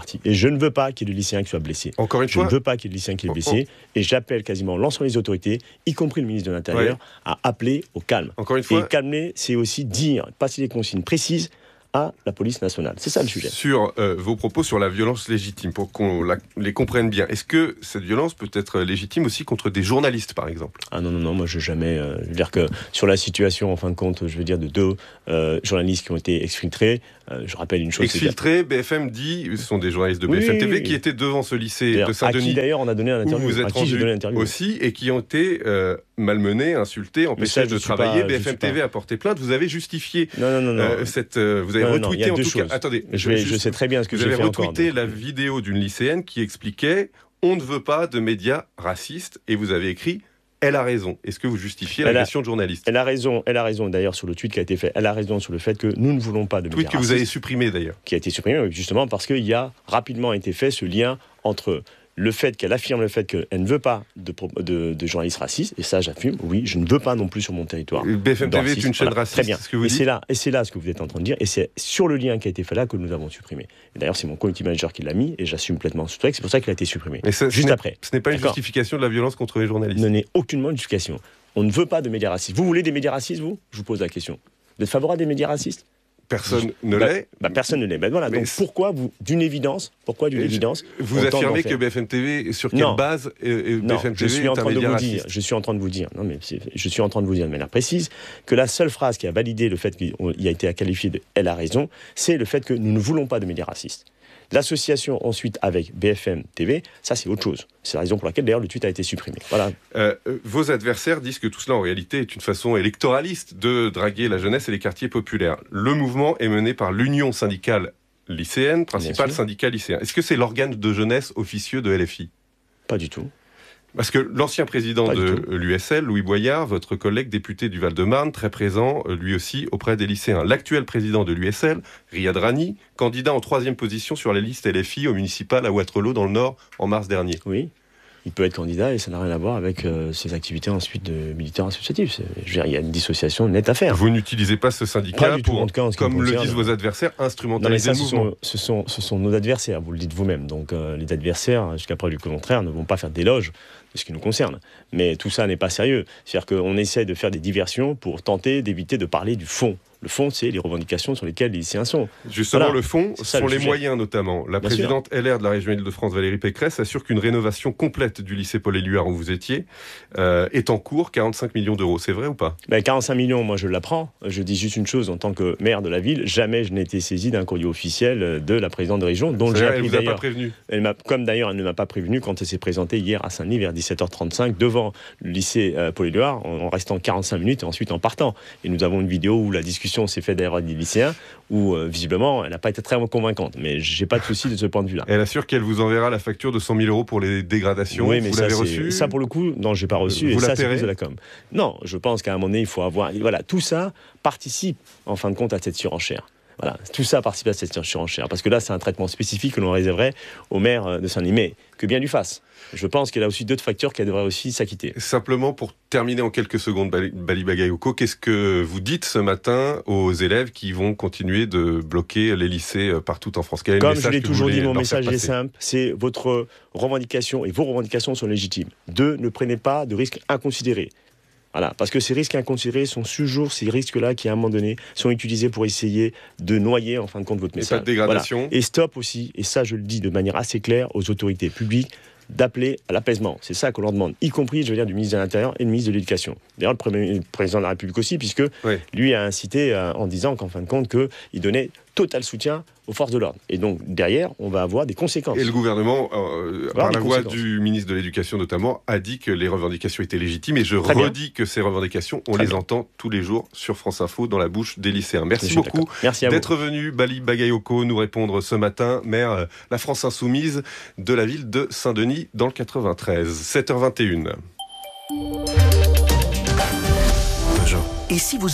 Je ne veux pas qu'il y ait de lycéens qui soient blessés. Encore une je fois, ne veux pas qu'il y ait de lycéens qui soient blessés. Et j'appelle quasiment l'ensemble des autorités, y compris le ministre de l'Intérieur, ouais. à appeler au calme. Encore une fois, et calmer, c'est aussi dire, passer des consignes précises à la police nationale. C'est ça le sujet. Sur euh, vos propos sur la violence légitime, pour qu'on la, les comprenne bien, est-ce que cette violence peut être légitime aussi contre des journalistes, par exemple ? Ah non, non, non, moi je n'ai jamais... Euh, je veux dire que sur la situation, en fin de compte, je veux dire de deux euh, journalistes qui ont été exfiltrés, euh, je rappelle une chose... Exfiltrés, B F M dit, ce sont des journalistes de B F M T V oui, oui, qui oui. étaient devant ce lycée de Saint-Denis. À qui d'ailleurs on a donné un interview. Où vous êtes rendu aussi, et qui ont été euh, malmenés, insultés, empêchés de travailler. Pas, B F M T V a porté plainte, vous avez justifié non, non, non, non. Euh, cette... Euh, vous avez non, retweeté non, en tout choses. cas... Attendez, je, vais, je sais très bien ce que j'ai fait encore. Vous avez retweeté encore, la vidéo d'une lycéenne qui expliquait « On ne veut pas de médias racistes » et vous avez écrit « Elle a raison ». Est-ce que vous justifiez l'agression de journalistes ? Elle a raison, elle a raison d'ailleurs sur le tweet qui a été fait. Elle a raison sur le fait que nous ne voulons pas de médias racistes. Tweet que vous avez supprimé d'ailleurs. Qui a été supprimé justement parce qu'il y a rapidement été fait ce lien entre... le fait qu'elle affirme le fait qu'elle ne veut pas de, de, de journalistes racistes, et ça j'affirme, oui, je ne veux pas non plus sur mon territoire. B F M T V est une chaîne voilà, raciste, très bien. C'est ce que vous et dites. c'est là, et c'est là ce que vous êtes en train de dire, et c'est sur le lien qui a été fait là que nous avons supprimé. Et d'ailleurs, c'est mon community manager qui l'a mis, et j'assume pleitement ce truc, c'est pour ça qu'il a été supprimé. Mais ça, juste ce après. Ce n'est pas une justification de la violence contre les journalistes. Ce n'est aucunement une justification. On ne veut pas de médias racistes. Vous voulez des médias racistes, vous ? Je vous pose la question. Vous êtes favorable des médias racistes ? Personne ne bah, l'est. Bah, personne ne l'est. Bah, voilà. Donc pourquoi vous, d'une évidence, pourquoi d'une évidence, vous affirmez que B F M T V, sur quelle non. base euh, non, B F M T V je suis en train est un de média vous raciste. dire, je suis en train de vous dire, non mais je suis en train de vous dire de manière précise que la seule phrase qui a validé le fait qu'il a été qualifié de « elle a raison », c'est le fait que nous ne voulons pas de médias racistes. L'association ensuite avec B F M T V, ça c'est autre chose. C'est la raison pour laquelle d'ailleurs le tweet a été supprimé. Voilà. Euh, vos adversaires disent que tout cela en réalité est une façon électoraliste de draguer la jeunesse et les quartiers populaires. Le mouvement est mené par l'Union syndicale lycéenne, principal syndicat lycéen. Est-ce que c'est l'organe de jeunesse officieux de L F I ? Pas du tout. Parce que l'ancien président Pas de l'U S L, Louis Boyard, votre collègue député du Val-de-Marne, très présent lui aussi auprès des lycéens. L'actuel président de l'U S L, Riyad Rani, candidat en troisième position sur la liste L F I au municipal à Waterloo dans le Nord en mars dernier. Oui, il peut être candidat et ça n'a rien à voir avec euh, ses activités ensuite de militaire associatif. Je veux dire, il y a une dissociation nette à faire. Vous n'utilisez pas ce syndicat pas du pour, tout, en tout cas, en ce qui comme me le concerne, disent vos adversaires, instrumentaliser non, mais ça, le ce mouvement. Sont, ce, sont, ce sont nos adversaires, vous le dites vous-même. Donc euh, les adversaires, jusqu'à preuve du contraire, ne vont pas faire d'éloges de ce qui nous concerne. Mais tout ça n'est pas sérieux. C'est-à-dire qu'on essaie de faire des diversions pour tenter d'éviter de parler du fond. Le fond, c'est les revendications sur lesquelles les lycéens sont. Justement, voilà. le fond, ce sont le les sujet. moyens notamment. La Bien présidente sûr. L R de la région Île-de-France, Valérie Pécresse, assure qu'une rénovation complète du lycée Paul-Éluard où vous étiez euh, est en cours, quarante-cinq millions d'euros. C'est vrai ou pas ? Ben, quarante-cinq millions, moi je l'apprends. Je dis juste une chose, en tant que maire de la ville, jamais je n'ai été saisi d'un courrier officiel de la présidente de région, dont j'ai appris elle vous a d'ailleurs. pas prévenu. Elle m'a, comme d'ailleurs elle ne m'a pas prévenu quand elle s'est présentée hier à Saint-Denis vers dix-sept heures trente-cinq devant le lycée euh, Paul-Éluard, en, en restant quarante-cinq minutes et ensuite en partant. Et nous avons une vidéo où la discussion s'est faite d'ailleurs des lycéens, où euh, visiblement elle n'a pas été très convaincante. Mais j'ai pas de souci de ce point de vue-là. Elle assure qu'elle vous enverra la facture de cent mille euros pour les dégradations. Oui, mais vous ça, l'avez c'est, reçu ? ça pour le coup, non, j'ai pas reçu. Vous et la ça, c'est paierez ? plus de la com. Non, je pense qu'à un moment donné, il faut avoir. Voilà, tout ça participe en fin de compte à cette surenchère. Voilà, tout ça participe à cette surenchère. Parce que là, c'est un traitement spécifique que l'on réserverait au maire de Saint-Denis. Mais que bien lui fasse. Je pense qu'il y a aussi d'autres facteurs qui devraient aussi s'acquitter. Simplement, pour terminer en quelques secondes, Bali Bagayoko, qu'est-ce que vous dites ce matin aux élèves qui vont continuer de bloquer les lycées partout en France ? Quel est Comme le message je l'ai que toujours vous dit, voulez mon leur message faire est passer ? simple, c'est votre revendication et vos revendications sont légitimes. Deux, ne prenez pas de risques inconsidérés. Voilà, parce que ces risques inconsidérés sont toujours ces risques-là qui, à un moment donné, sont utilisés pour essayer de noyer, en fin de compte, votre message. Et pas de dégradation. Voilà. Et stop aussi, et ça je le dis de manière assez claire aux autorités publiques, d'appeler à l'apaisement. C'est ça qu'on leur demande, y compris, je veux dire, du ministre de l'Intérieur et du ministre de l'Éducation. D'ailleurs, le, premier, le président de la République aussi, puisque oui. lui a incité euh, en disant qu'en fin de compte, qu'il donnait total soutien aux forces de l'ordre. Et donc, derrière, on va avoir des conséquences. Et le gouvernement, euh, par la voix du ministre de l'Éducation notamment, a dit que les revendications étaient légitimes. Et je Très redis bien. que ces revendications, on Très les bien. entend tous les jours sur France Info dans la bouche des lycéens. Merci beaucoup Merci d'être venu, Bali Bagayoko, nous répondre ce matin, maire euh, La France Insoumise de la ville de Saint-Denis dans le quatre-vingt-treize. sept heures vingt et une. Et si vous osiez plus grand ?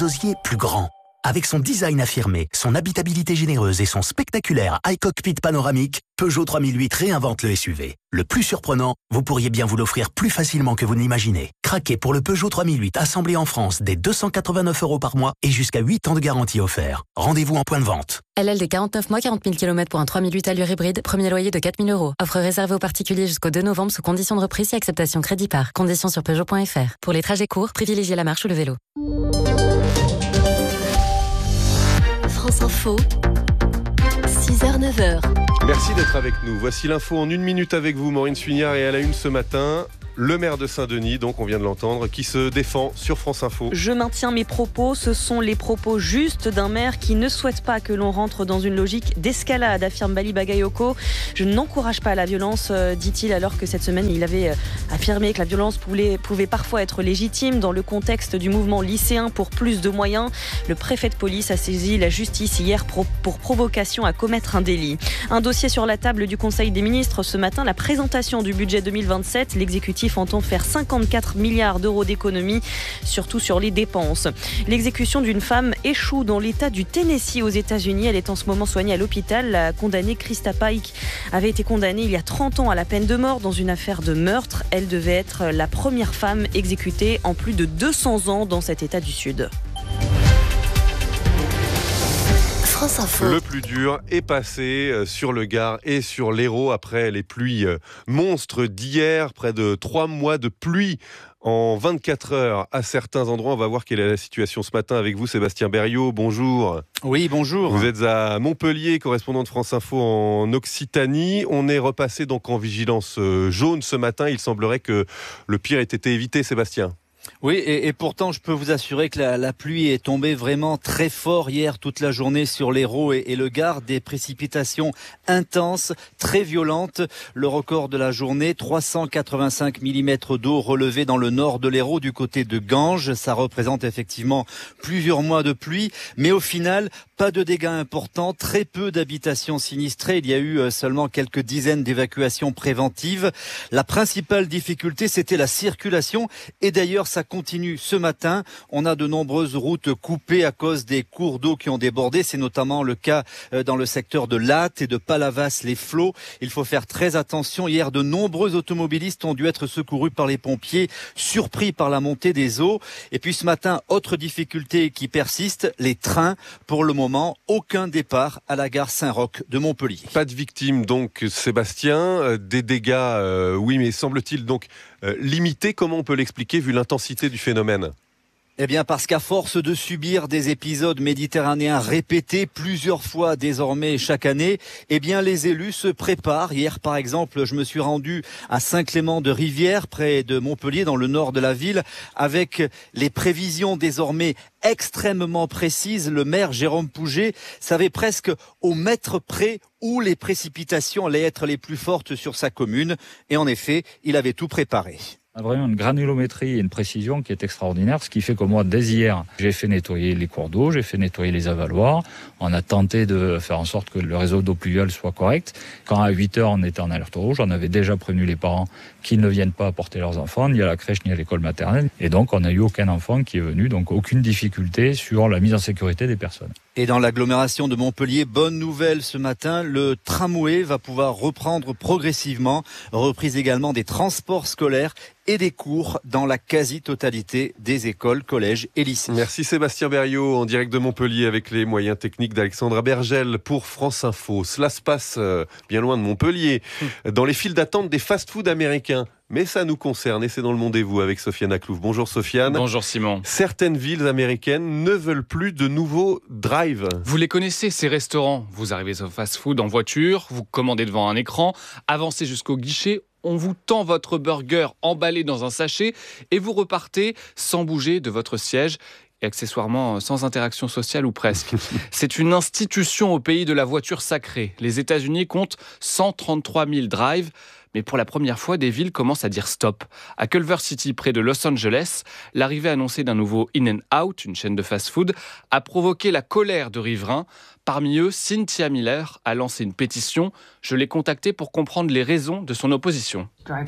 Avec son design affirmé, son habitabilité généreuse et son spectaculaire iCockpit panoramique, Peugeot trois mille huit réinvente le S U V. Le plus surprenant, vous pourriez bien vous l'offrir plus facilement que vous ne l'imaginez. Craquez pour le Peugeot trois mille huit assemblé en France dès deux cent quatre-vingt-neuf euros par mois et jusqu'à huit ans de garantie offert. Rendez-vous en point de vente. L L D quarante-neuf mois, quarante mille kilomètres pour un trois mille huit allure hybride, premier loyer de quatre mille euros. Offre réservée aux particuliers jusqu'au deux novembre sous conditions de reprise et acceptation crédit par. Conditions sur Peugeot point F R. Pour les trajets courts, privilégiez la marche ou le vélo. France Info, six heures neuf heures. Merci d'être avec nous. Voici l'info en une minute avec vous, Maureen Suignard, et à la une ce matin, le maire de Saint-Denis, donc on vient de l'entendre, qui se défend sur France Info. Je maintiens mes propos, ce sont les propos justes d'un maire qui ne souhaite pas que l'on rentre dans une logique d'escalade, affirme Bali Bagayoko. Je n'encourage pas la violence, dit-il, alors que cette semaine il avait affirmé que la violence pouvait, pouvait parfois être légitime dans le contexte du mouvement lycéen pour plus de moyens. Le préfet de police a saisi la justice hier pour, pour provocation à commettre un délit. Un dossier sur la table du Conseil des ministres ce matin, la présentation du budget deux mille vingt-sept. L'exécutif entend faire cinquante-quatre milliards d'euros d'économies, surtout sur les dépenses. L'exécution d'une femme échoue dans l'État du Tennessee aux États-Unis. Elle est en ce moment soignée à l'hôpital. La condamnée Krista Pike avait été condamnée il y a trente ans à la peine de mort dans une affaire de meurtre. Elle devait être la première femme exécutée en plus de deux cents ans dans cet État du Sud. Le plus dur est passé sur le Gard et sur l'Hérault après les pluies monstres d'hier. Près de trois mois de pluie en vingt-quatre heures à certains endroits. On va voir quelle est la situation ce matin avec vous, Sébastien Berriot. Bonjour. Oui, bonjour. Vous êtes à Montpellier, correspondant de France Info en Occitanie. On est repassé donc en vigilance jaune ce matin. Il semblerait que le pire ait été évité, Sébastien. Oui, et, et pourtant, je peux vous assurer que la, la pluie est tombée vraiment très fort hier toute la journée sur l'Hérault et, et le Gard. Des précipitations intenses, très violentes. Le record de la journée, trois cent quatre-vingt-cinq millimètres d'eau relevés dans le nord de l'Hérault du côté de Ganges. Ça représente effectivement plusieurs mois de pluie. Mais au final, pas de dégâts importants, très peu d'habitations sinistrées. Il y a eu seulement quelques dizaines d'évacuations préventives. La principale difficulté, c'était la circulation. Et d'ailleurs, ça continue ce matin. On a de nombreuses routes coupées à cause des cours d'eau qui ont débordé. C'est notamment le cas dans le secteur de Latte et de Palavas-les-Flots. Il faut faire très attention. Hier, de nombreux automobilistes ont dû être secourus par les pompiers, surpris par la montée des eaux. Et puis ce matin, autre difficulté qui persiste, les trains. Pour le moment, aucun départ à la gare Saint-Roch de Montpellier. Pas de victimes donc, Sébastien. Des dégâts, euh, oui, mais semble-t-il donc euh, limités. Comment on peut l'expliquer vu l'intensité du phénomène ? Eh bien parce qu'à force de subir des épisodes méditerranéens répétés plusieurs fois désormais chaque année, eh bien les élus se préparent. Hier par exemple, je me suis rendu à Saint-Clément-de-Rivière, près de Montpellier, dans le nord de la ville, avec les prévisions désormais extrêmement précises. Le maire Jérôme Pouget savait presque au mètre près où les précipitations allaient être les plus fortes sur sa commune. Et en effet, il avait tout préparé. On a vraiment une granulométrie et une précision qui est extraordinaire, ce qui fait que moi, dès hier, j'ai fait nettoyer les cours d'eau, j'ai fait nettoyer les avaloirs. On a tenté de faire en sorte que le réseau d'eau pluviale soit correct. Quand à huit heures, on était en alerte rouge, on avait déjà prévenu les parents qu'ils ne viennent pas apporter leurs enfants, ni à la crèche, ni à l'école maternelle. Et donc, on n'a eu aucun enfant qui est venu, donc aucune difficulté sur la mise en sécurité des personnes. Et dans l'agglomération de Montpellier, bonne nouvelle ce matin, le tramway va pouvoir reprendre progressivement. Reprise également des transports scolaires et des cours dans la quasi-totalité des écoles, collèges et lycées. Merci Sébastien Berriot, en direct de Montpellier avec les moyens techniques d'Alexandra Bergel pour France Info. Cela se passe bien loin de Montpellier, dans les files d'attente des fast-food américains. Mais ça nous concerne et c'est dans le Monde et vous avec Sofiane Aklouf. Bonjour Sofiane. Bonjour Simon. Certaines villes américaines ne veulent plus de nouveaux drive. Vous les connaissez, ces restaurants. Vous arrivez au fast-food en voiture, vous commandez devant un écran, avancez jusqu'au guichet, on vous tend votre burger emballé dans un sachet et vous repartez sans bouger de votre siège. Et accessoirement sans interaction sociale ou presque. C'est une institution au pays de la voiture sacrée. Les États-Unis comptent cent trente-trois mille drives, mais pour la première fois, des villes commencent à dire stop. À Culver City, près de Los Angeles, l'arrivée annoncée d'un nouveau In and Out, une chaîne de fast-food, a provoqué la colère de riverains. Parmi eux, Cynthia Miller a lancé une pétition. Je l'ai contactée pour comprendre les raisons de son opposition.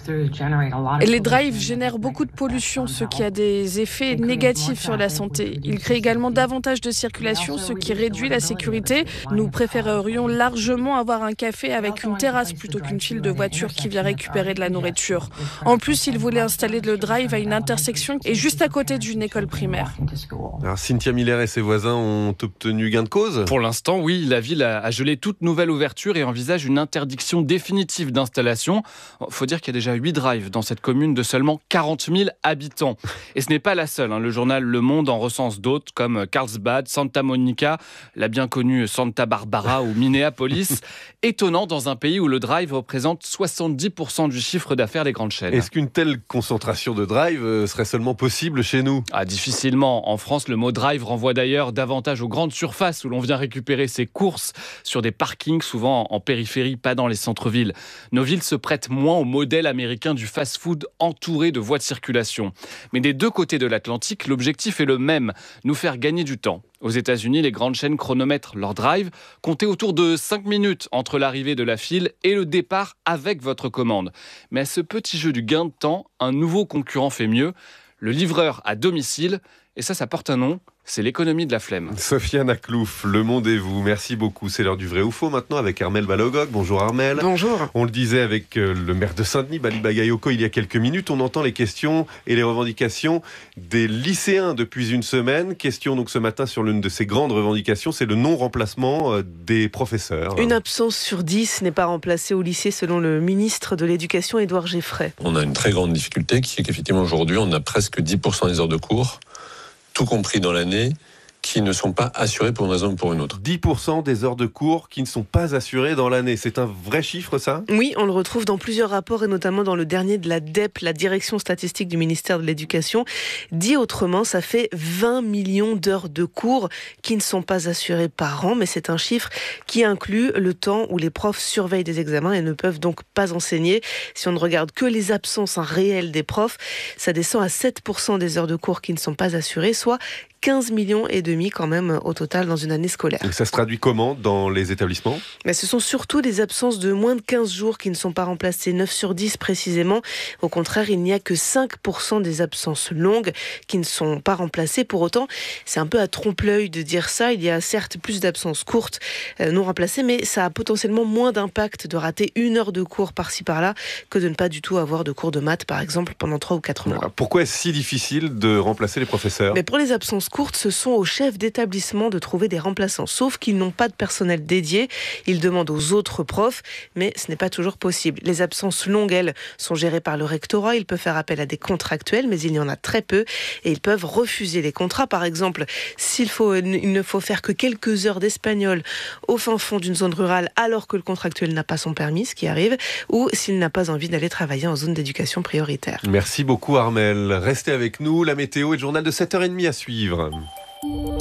Les drives génèrent beaucoup de pollution, ce qui a des effets négatifs sur la santé. Ils créent également davantage de circulation, ce qui réduit la sécurité. Nous préférerions largement avoir un café avec une terrasse plutôt qu'une file de voitures qui vient récupérer de la nourriture. En plus, ils voulaient installer le drive à une intersection et juste à côté d'une école primaire. Alors, Cynthia Miller et ses voisins ont obtenu gain de cause ? Pour l'instant, oui. La ville a gelé toute nouvelle ouverture et envisage une interdiction définitive d'installation. Il faut dire qu'il y a déjà huit drives dans cette commune de seulement quarante mille habitants. Et ce n'est pas la seule. Hein. Le journal Le Monde en recense d'autres comme Carlsbad, Santa Monica, la bien connue Santa Barbara ou Minneapolis. Étonnant dans un pays où le drive représente soixante-dix pour cent du chiffre d'affaires des grandes chaînes. Est-ce qu'une telle concentration de drive serait seulement possible chez nous ? Ah, difficilement. En France, le mot drive renvoie d'ailleurs davantage aux grandes surfaces où l'on vient récupérer ses courses sur des parkings, souvent en périphérie, pas dans les centres-villes. Nos villes se prêtent moins au modèle américain du fast-food entouré de voies de circulation. Mais des deux côtés de l'Atlantique, l'objectif est le même, nous faire gagner du temps. Aux États-Unis, les grandes chaînes chronomètrent leur drive, comptez autour de cinq minutes entre l'arrivée de la file et le départ avec votre commande. Mais à ce petit jeu du gain de temps, un nouveau concurrent fait mieux, le livreur à domicile, et ça, ça porte un nom. C'est l'économie de la flemme. Sofiane Aklouf, Le Monde et vous, merci beaucoup. C'est l'heure du vrai ou faux maintenant avec Armelle Balogog. Bonjour Armelle. Bonjour. On le disait avec le maire de Saint-Denis, Bali Bagayoko, il y a quelques minutes. On entend les questions et les revendications des lycéens depuis une semaine. Question donc ce matin sur l'une de ces grandes revendications, c'est le non-remplacement des professeurs. Une absence sur dix n'est pas remplacée au lycée selon le ministre de l'Éducation, Édouard Geffray. On a une très grande difficulté qui est qu'effectivement aujourd'hui on a presque dix pour cent des heures de cours, tout compris dans l'année, qui ne sont pas assurés pour une raison ou pour une autre. dix pour cent des heures de cours qui ne sont pas assurées dans l'année. C'est un vrai chiffre, ça ? Oui, on le retrouve dans plusieurs rapports et notamment dans le dernier de la D E P, la Direction statistique du ministère de l'Éducation. Dit autrement, ça fait vingt millions d'heures de cours qui ne sont pas assurées par an, mais c'est un chiffre qui inclut le temps où les profs surveillent des examens et ne peuvent donc pas enseigner. Si on ne regarde que les absences hein, réelles des profs, ça descend à sept pour cent des heures de cours qui ne sont pas assurées, soit quinze millions et demi quand même au total dans une année scolaire. Et ça se traduit comment dans les établissements ? Mais ce sont surtout des absences de moins de quinze jours qui ne sont pas remplacées, neuf sur dix précisément. Au contraire, il n'y a que cinq pour cent des absences longues qui ne sont pas remplacées. Pour autant, c'est un peu à trompe-l'œil de dire ça. Il y a certes plus d'absences courtes euh, non remplacées, mais ça a potentiellement moins d'impact de rater une heure de cours par-ci par-là que de ne pas du tout avoir de cours de maths, par exemple, pendant trois ou quatre mois. Alors, pourquoi est-ce si difficile de remplacer les professeurs ? Mais pour les absences courtes, ce sont aux chefs d'établissement de trouver des remplaçants. Sauf qu'ils n'ont pas de personnel dédié. Ils demandent aux autres profs, mais ce n'est pas toujours possible. Les absences longues, elles, sont gérées par le rectorat. Ils peuvent faire appel à des contractuels, mais il y en a très peu. Et ils peuvent refuser les contrats. Par exemple, s'il faut, il ne faut faire que quelques heures d'espagnol au fin fond d'une zone rurale, alors que le contractuel n'a pas son permis, ce qui arrive, ou s'il n'a pas envie d'aller travailler en zone d'éducation prioritaire. Merci beaucoup Armelle. Restez avec nous. La météo et le journal de sept heures trente à suivre. Vous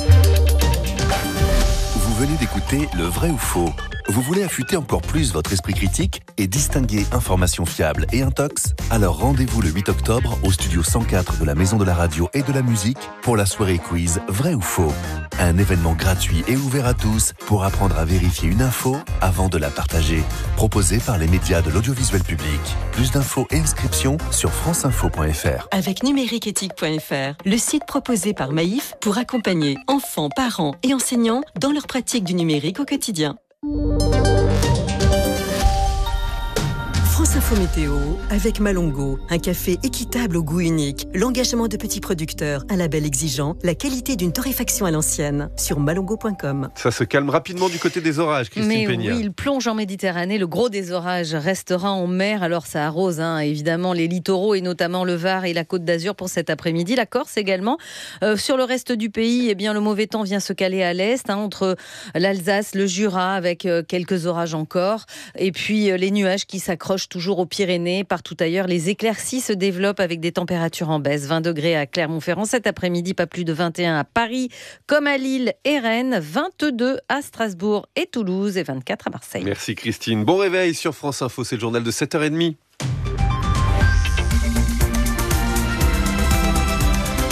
venez d'écouter Le Vrai ou Faux. Vous voulez affûter encore plus votre esprit critique et distinguer information fiable et intox ? Alors rendez-vous le huit octobre au studio cent quatre de la Maison de la Radio et de la Musique pour la soirée quiz Vrai ou Faux. Un événement gratuit et ouvert à tous pour apprendre à vérifier une info avant de la partager. Proposé par les médias de l'audiovisuel public. Plus d'infos et inscriptions sur franceinfo point f r. Avec numériqueéthique point f r, le site proposé par Maïf pour accompagner enfants, parents et enseignants dans leur pratique du numérique au quotidien. France Info Météo avec Malongo, un café équitable au goût unique, l'engagement de petits producteurs, un label exigeant, la qualité d'une torréfaction à l'ancienne, sur malongo point com. Ça se calme rapidement du côté des orages, Christine Mais Peña. oui, il plonge en Méditerranée, le gros des orages restera en mer, alors ça arrose hein, évidemment les littoraux et notamment le Var et la Côte d'Azur pour cet après-midi, la Corse également. Euh, sur le reste du pays, eh bien, le mauvais temps vient se caler à l'est, hein, entre l'Alsace, le Jura, avec euh, quelques orages encore, et puis euh, les nuages qui s'accrochent toujours aux Pyrénées. Partout ailleurs, les éclaircies se développent avec des températures en baisse. vingt degrés à Clermont-Ferrand cet après-midi, pas plus de vingt et un à Paris, comme à Lille et Rennes, vingt-deux à Strasbourg et Toulouse et vingt-quatre à Marseille. Merci Christine. Bon réveil sur France Info, c'est le journal de sept heures trente.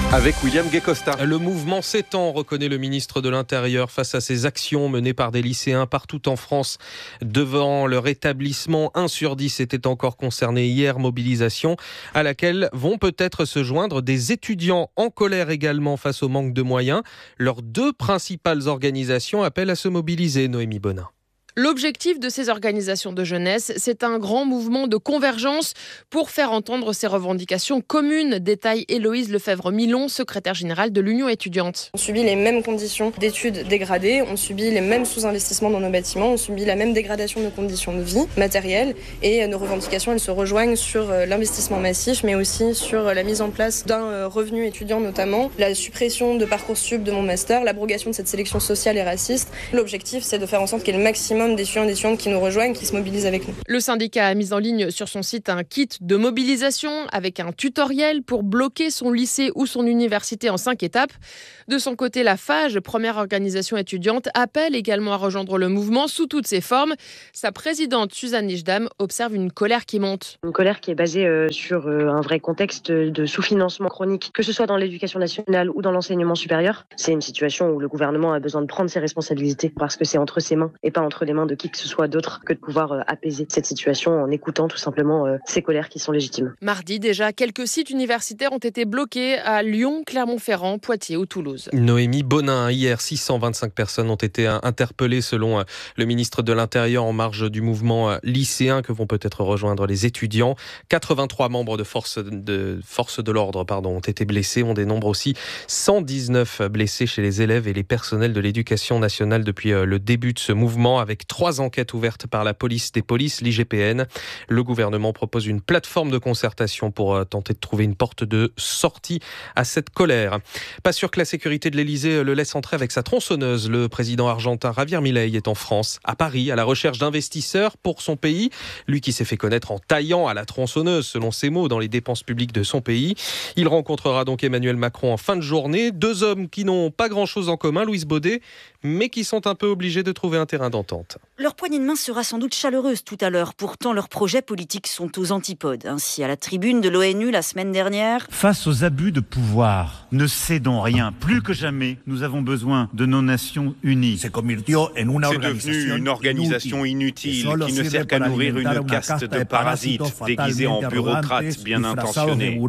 Avec William Gay-Costa. Le mouvement s'étend, reconnaît le ministre de l'Intérieur, face à ces actions menées par des lycéens partout en France. Devant leur établissement, un sur dix était encore concerné hier. Mobilisation à laquelle vont peut-être se joindre des étudiants en colère également face au manque de moyens. Leurs deux principales organisations appellent à se mobiliser. Noémie Bonin. L'objectif de ces organisations de jeunesse, c'est un grand mouvement de convergence pour faire entendre ces revendications communes, détaille Héloïse Lefebvre-Milon, secrétaire générale de l'Union étudiante. On subit les mêmes conditions d'études dégradées, on subit les mêmes sous-investissements dans nos bâtiments, on subit la même dégradation de nos conditions de vie matérielles et nos revendications, elles se rejoignent sur l'investissement massif, mais aussi sur la mise en place d'un revenu étudiant notamment, la suppression de Parcoursup de mon master, l'abrogation de cette sélection sociale et raciste. L'objectif, c'est de faire en sorte qu'il y ait le maximum d'étudiants et d'étudiantes qui nous rejoignent, qui se mobilisent avec nous. Le syndicat a mis en ligne sur son site un kit de mobilisation avec un tutoriel pour bloquer son lycée ou son université en cinq étapes. De son côté, la FAGE, première organisation étudiante, appelle également à rejoindre le mouvement sous toutes ses formes. Sa présidente, Suzanne Lichdam, observe une colère qui monte. Une colère qui est basée euh, sur euh, un vrai contexte de sous-financement chronique, que ce soit dans l'éducation nationale ou dans l'enseignement supérieur. C'est une situation où le gouvernement a besoin de prendre ses responsabilités parce que c'est entre ses mains et pas entre les mains de qui que ce soit d'autre que de pouvoir euh, apaiser cette situation en écoutant tout simplement euh, ces colères qui sont légitimes. Mardi, déjà, quelques sites universitaires ont été bloqués à Lyon, Clermont-Ferrand, Poitiers ou Toulouse. Noémie Bonin, hier, six cent vingt-cinq personnes ont été interpellées selon le ministre de l'Intérieur en marge du mouvement lycéen que vont peut-être rejoindre les étudiants. quatre-vingt-trois membres de force de, force de l'ordre pardon, ont été blessés. On dénombre aussi cent dix-neuf blessés chez les élèves et les personnels de l'éducation nationale depuis le début de ce mouvement, avec trois enquêtes ouvertes par la police des polices, l'I G P N. Le gouvernement propose une plateforme de concertation pour tenter de trouver une porte de sortie à cette colère. Pas sûr que la sécurité de l'Elysée le laisse entrer avec sa tronçonneuse. Le président argentin Javier Milei est en France, à Paris, à la recherche d'investisseurs pour son pays. Lui qui s'est fait connaître en taillant à la tronçonneuse, selon ses mots, dans les dépenses publiques de son pays. Il rencontrera donc Emmanuel Macron en fin de journée. Deux hommes qui n'ont pas grand-chose en commun, Louise Baudet, mais qui sont un peu obligés de trouver un terrain d'entente. Leur poignée de main sera sans doute chaleureuse tout à l'heure. Pourtant, leurs projets politiques sont aux antipodes. Ainsi, à la tribune de l'ONU la semaine dernière... Face aux abus de pouvoir, ne cédons rien. Plus que jamais, nous avons besoin de nos nations unies. C'est devenu une organisation inutile qui ne sert qu'à nourrir une caste de parasites déguisés en bureaucrates bien intentionnés.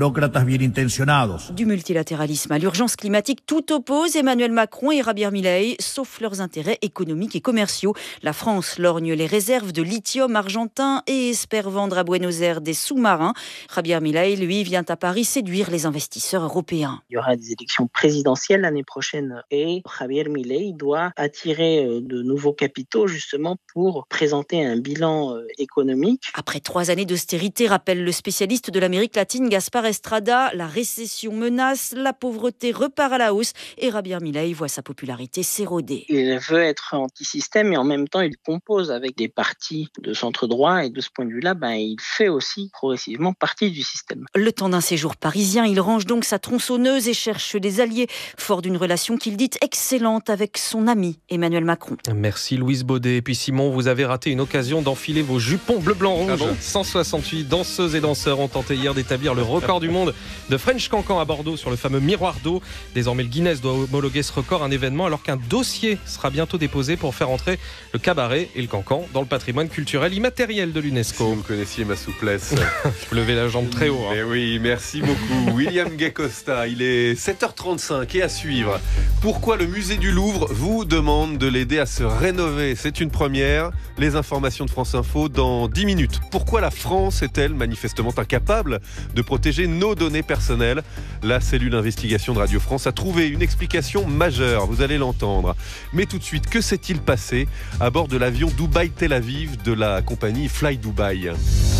Du multilatéralisme à l'urgence climatique, tout oppose Emmanuel Macron et Javier Milei, sauf leurs intérêts économiques et commerciaux. La France lorgne les réserves de lithium argentin et espère vendre à Buenos Aires des sous-marins. Javier Milei, lui, vient à Paris séduire les investisseurs européens. Il y aura des élections présidentielles l'année prochaine et Javier Milei doit attirer de nouveaux capitaux justement pour présenter un bilan économique. Après trois années d'austérité, rappelle le spécialiste de l'Amérique latine Gaspar Estrada, la récession menace, la pauvreté repart à la hausse et Javier Milei voit sa popularité s'éroder. Il veut être anti-système et en même temps il compose avec des partis de centre-droit et de ce point de vue-là, ben, il fait aussi progressivement partie du système. Le temps d'un séjour parisien, il range donc sa tronçonneuse et cherche des alliés, fort d'une relation qu'il dit excellente avec son ami Emmanuel Macron. Merci Louise Baudet. Et puis Simon, vous avez raté une occasion d'enfiler vos jupons bleu, blanc, rouge. Ah bon cent soixante-huit danseuses et danseurs ont tenté hier d'établir le record du monde de French Cancan à Bordeaux sur le fameux miroir d'eau. Désormais, le Guinness doit homologuer ce record, un événement, alors qu'un dossier sera bientôt déposé pour faire entrer le cabaret et le cancan dans le patrimoine culturel immatériel de l'UNESCO. Si vous connaissiez ma souplesse. Vous levez la jambe très haut. Hein. Mais oui, merci beaucoup. William Gay-Costa, il est sept heures trente-cinq et à suivre. Pourquoi le musée du Louvre vous demande de l'aider à se rénover? C'est une première. Les informations de France Info dans dix minutes. Pourquoi la France est-elle manifestement incapable de protéger nos données personnelles? La cellule d'investigation de Radio France a trouvé une explication majeure, vous allez l'entendre. Mais tout de suite, que s'est-il passé à bord de l'avion Dubaï-Tel Aviv de la compagnie Fly Dubai?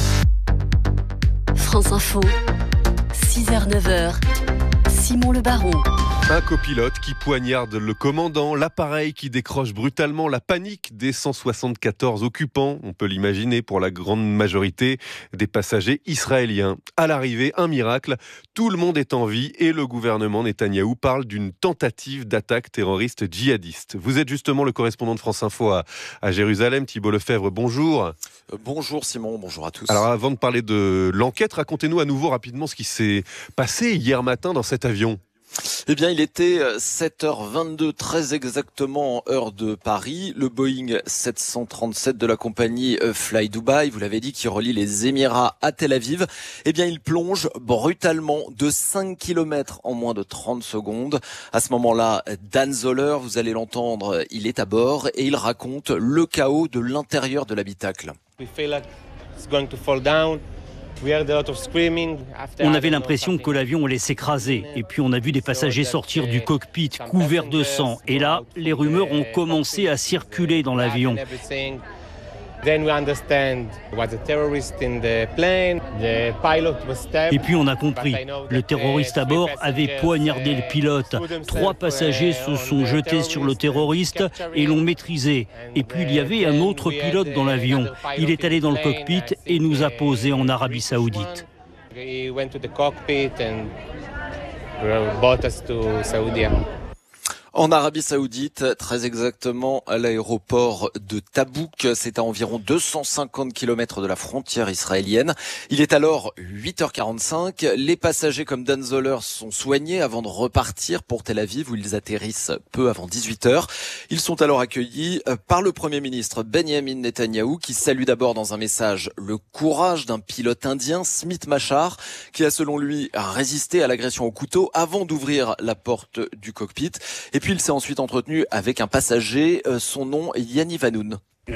France Info, six heures neuf heures, Simon Le Baron. Un copilote qui poignarde le commandant, l'appareil qui décroche brutalement, la panique des cent soixante-quatorze occupants, on peut l'imaginer pour la grande majorité des passagers israéliens. À l'arrivée, un miracle, tout le monde est en vie et le gouvernement Netanyahou parle d'une tentative d'attaque terroriste djihadiste. Vous êtes justement le correspondant de France Info à, à Jérusalem, Thibault Lefebvre, bonjour. Euh, bonjour Simon, bonjour à tous. Alors avant de parler de l'enquête, racontez-nous à nouveau rapidement ce qui s'est passé hier matin dans cet avion. Eh bien, il était sept heures vingt-deux, très exactement, heure de Paris. Le Boeing sept cent trente-sept de la compagnie Fly Dubai, vous l'avez dit, qui relie les Émirats à Tel Aviv, eh bien, il plonge brutalement de cinq kilomètres en moins de trente secondes. À ce moment-là, Dan Zoller, vous allez l'entendre, il est à bord et il raconte le chaos de l'intérieur de l'habitacle. We feel like it's going to fall down. On avait l'impression que l'avion allait s'écraser. Et puis on a vu des passagers sortir du cockpit couverts de sang. Et là, les rumeurs ont commencé à circuler dans l'avion. Et puis on a compris, le terroriste à bord avait poignardé le pilote. Trois passagers se sont jetés sur le terroriste et l'ont maîtrisé. Et puis il y avait un autre pilote dans l'avion. Il est allé dans le cockpit et nous a posé en Arabie Saoudite. En Arabie Saoudite, très exactement à l'aéroport de Tabouk, c'est à environ deux cent cinquante kilomètres de la frontière israélienne. Il est alors huit heures quarante-cinq. Les passagers comme Dan Zoller sont soignés avant de repartir pour Tel Aviv où ils atterrissent peu avant dix-huit heures. Ils sont alors accueillis par le Premier ministre Benjamin Netanyahou qui salue d'abord dans un message le courage d'un pilote indien, Smith Machar, qui a selon lui résisté à l'agression au couteau avant d'ouvrir la porte du cockpit. Et puis il s'est ensuite entretenu avec un passager, euh, son nom Yaniv Hanoun.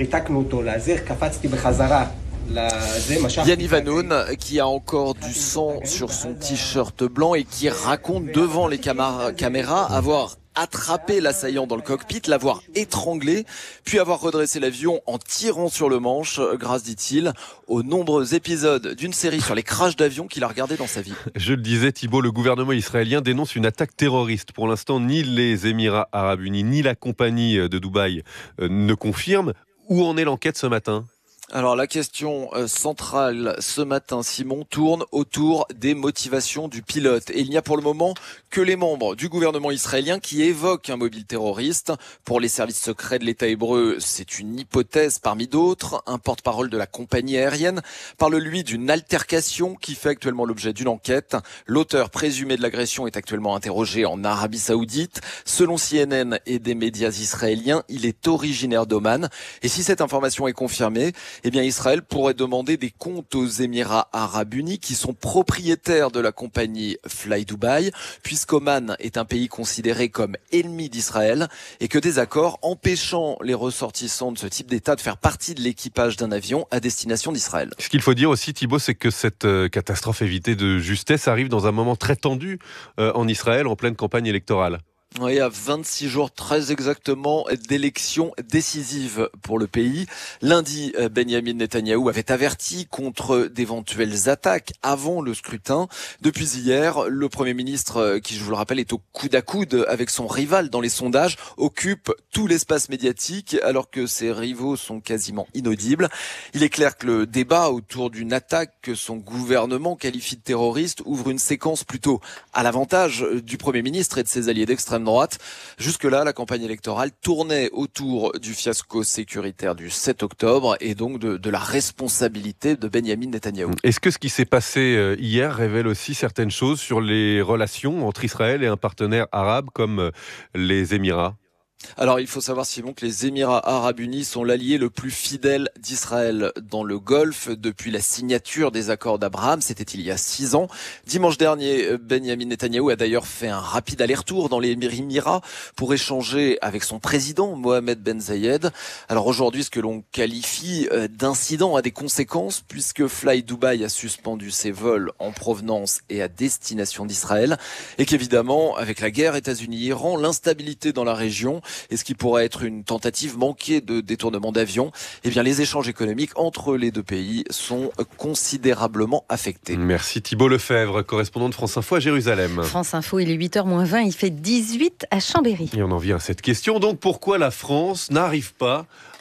Yaniv Hanoun qui a encore du sang sur son t-shirt blanc et qui raconte devant les caméras avoir attrapé l'assaillant dans le cockpit, l'avoir étranglé, puis avoir redressé l'avion en tirant sur le manche, grâce, dit-il, aux nombreux épisodes d'une série sur les crashs d'avions qu'il a regardé dans sa vie. Je le disais, Thibault, le gouvernement israélien dénonce une attaque terroriste. Pour l'instant, ni les Émirats Arabes Unis, ni la compagnie de Dubaï euh, ne confirment. Où en est l'enquête ce matin ? Alors la question centrale ce matin, Simon, tourne autour des motivations du pilote. Et il n'y a pour le moment que les membres du gouvernement israélien qui évoquent un mobile terroriste. Pour les services secrets de l'État hébreu, c'est une hypothèse parmi d'autres. Un porte-parole de la compagnie aérienne parle, lui, d'une altercation qui fait actuellement l'objet d'une enquête. L'auteur présumé de l'agression est actuellement interrogé en Arabie Saoudite. Selon C N N et des médias israéliens, il est originaire d'Oman. Et si cette information est confirmée, eh bien Israël pourrait demander des comptes aux Émirats Arabes Unis qui sont propriétaires de la compagnie Fly Dubai, puisqu'Oman est un pays considéré comme ennemi d'Israël et que des accords empêchant les ressortissants de ce type d'État de faire partie de l'équipage d'un avion à destination d'Israël. Ce qu'il faut dire aussi, Thibault, c'est que cette catastrophe évitée de justesse arrive dans un moment très tendu euh, en Israël, en pleine campagne électorale. Oui, à vingt-six jours très exactement d'élections décisives pour le pays. Lundi, Benjamin Netanyahou avait averti contre d'éventuelles attaques avant le scrutin. Depuis hier, le Premier ministre, qui je vous le rappelle est au coude à coude avec son rival dans les sondages, occupe tout l'espace médiatique alors que ses rivaux sont quasiment inaudibles. Il est clair que le débat autour d'une attaque que son gouvernement qualifie de terroriste ouvre une séquence plutôt à l'avantage du Premier ministre et de ses alliés d'extrême droite. Jusque-là, la campagne électorale tournait autour du fiasco sécuritaire du sept octobre et donc de, de la responsabilité de Benjamin Netanyahou. Est-ce que ce qui s'est passé hier révèle aussi certaines choses sur les relations entre Israël et un partenaire arabe comme les Émirats ? Alors il faut savoir, Simon, que les Émirats Arabes Unis sont l'allié le plus fidèle d'Israël dans le Golfe depuis la signature des accords d'Abraham. C'était il y a six ans. Dimanche dernier, Benjamin Netanyahou a d'ailleurs fait un rapide aller-retour dans les Émirats pour échanger avec son président, Mohamed Ben Zayed. Alors aujourd'hui, ce que l'on qualifie d'incident a des conséquences puisque Fly Dubai a suspendu ses vols en provenance et à destination d'Israël et qu'évidemment, avec la guerre États-Unis-Iran, l'instabilité dans la région et ce qui pourrait être une tentative manquée de détournement d'avions, eh bien les échanges économiques entre les deux pays sont considérablement affectés. Merci Thibault Lefebvre, correspondant de France Info à Jérusalem. France Info, il est huit heures moins vingt, il fait dix-huit à Chambéry. Et on en vient à cette question, donc pourquoi la France n'arrive pas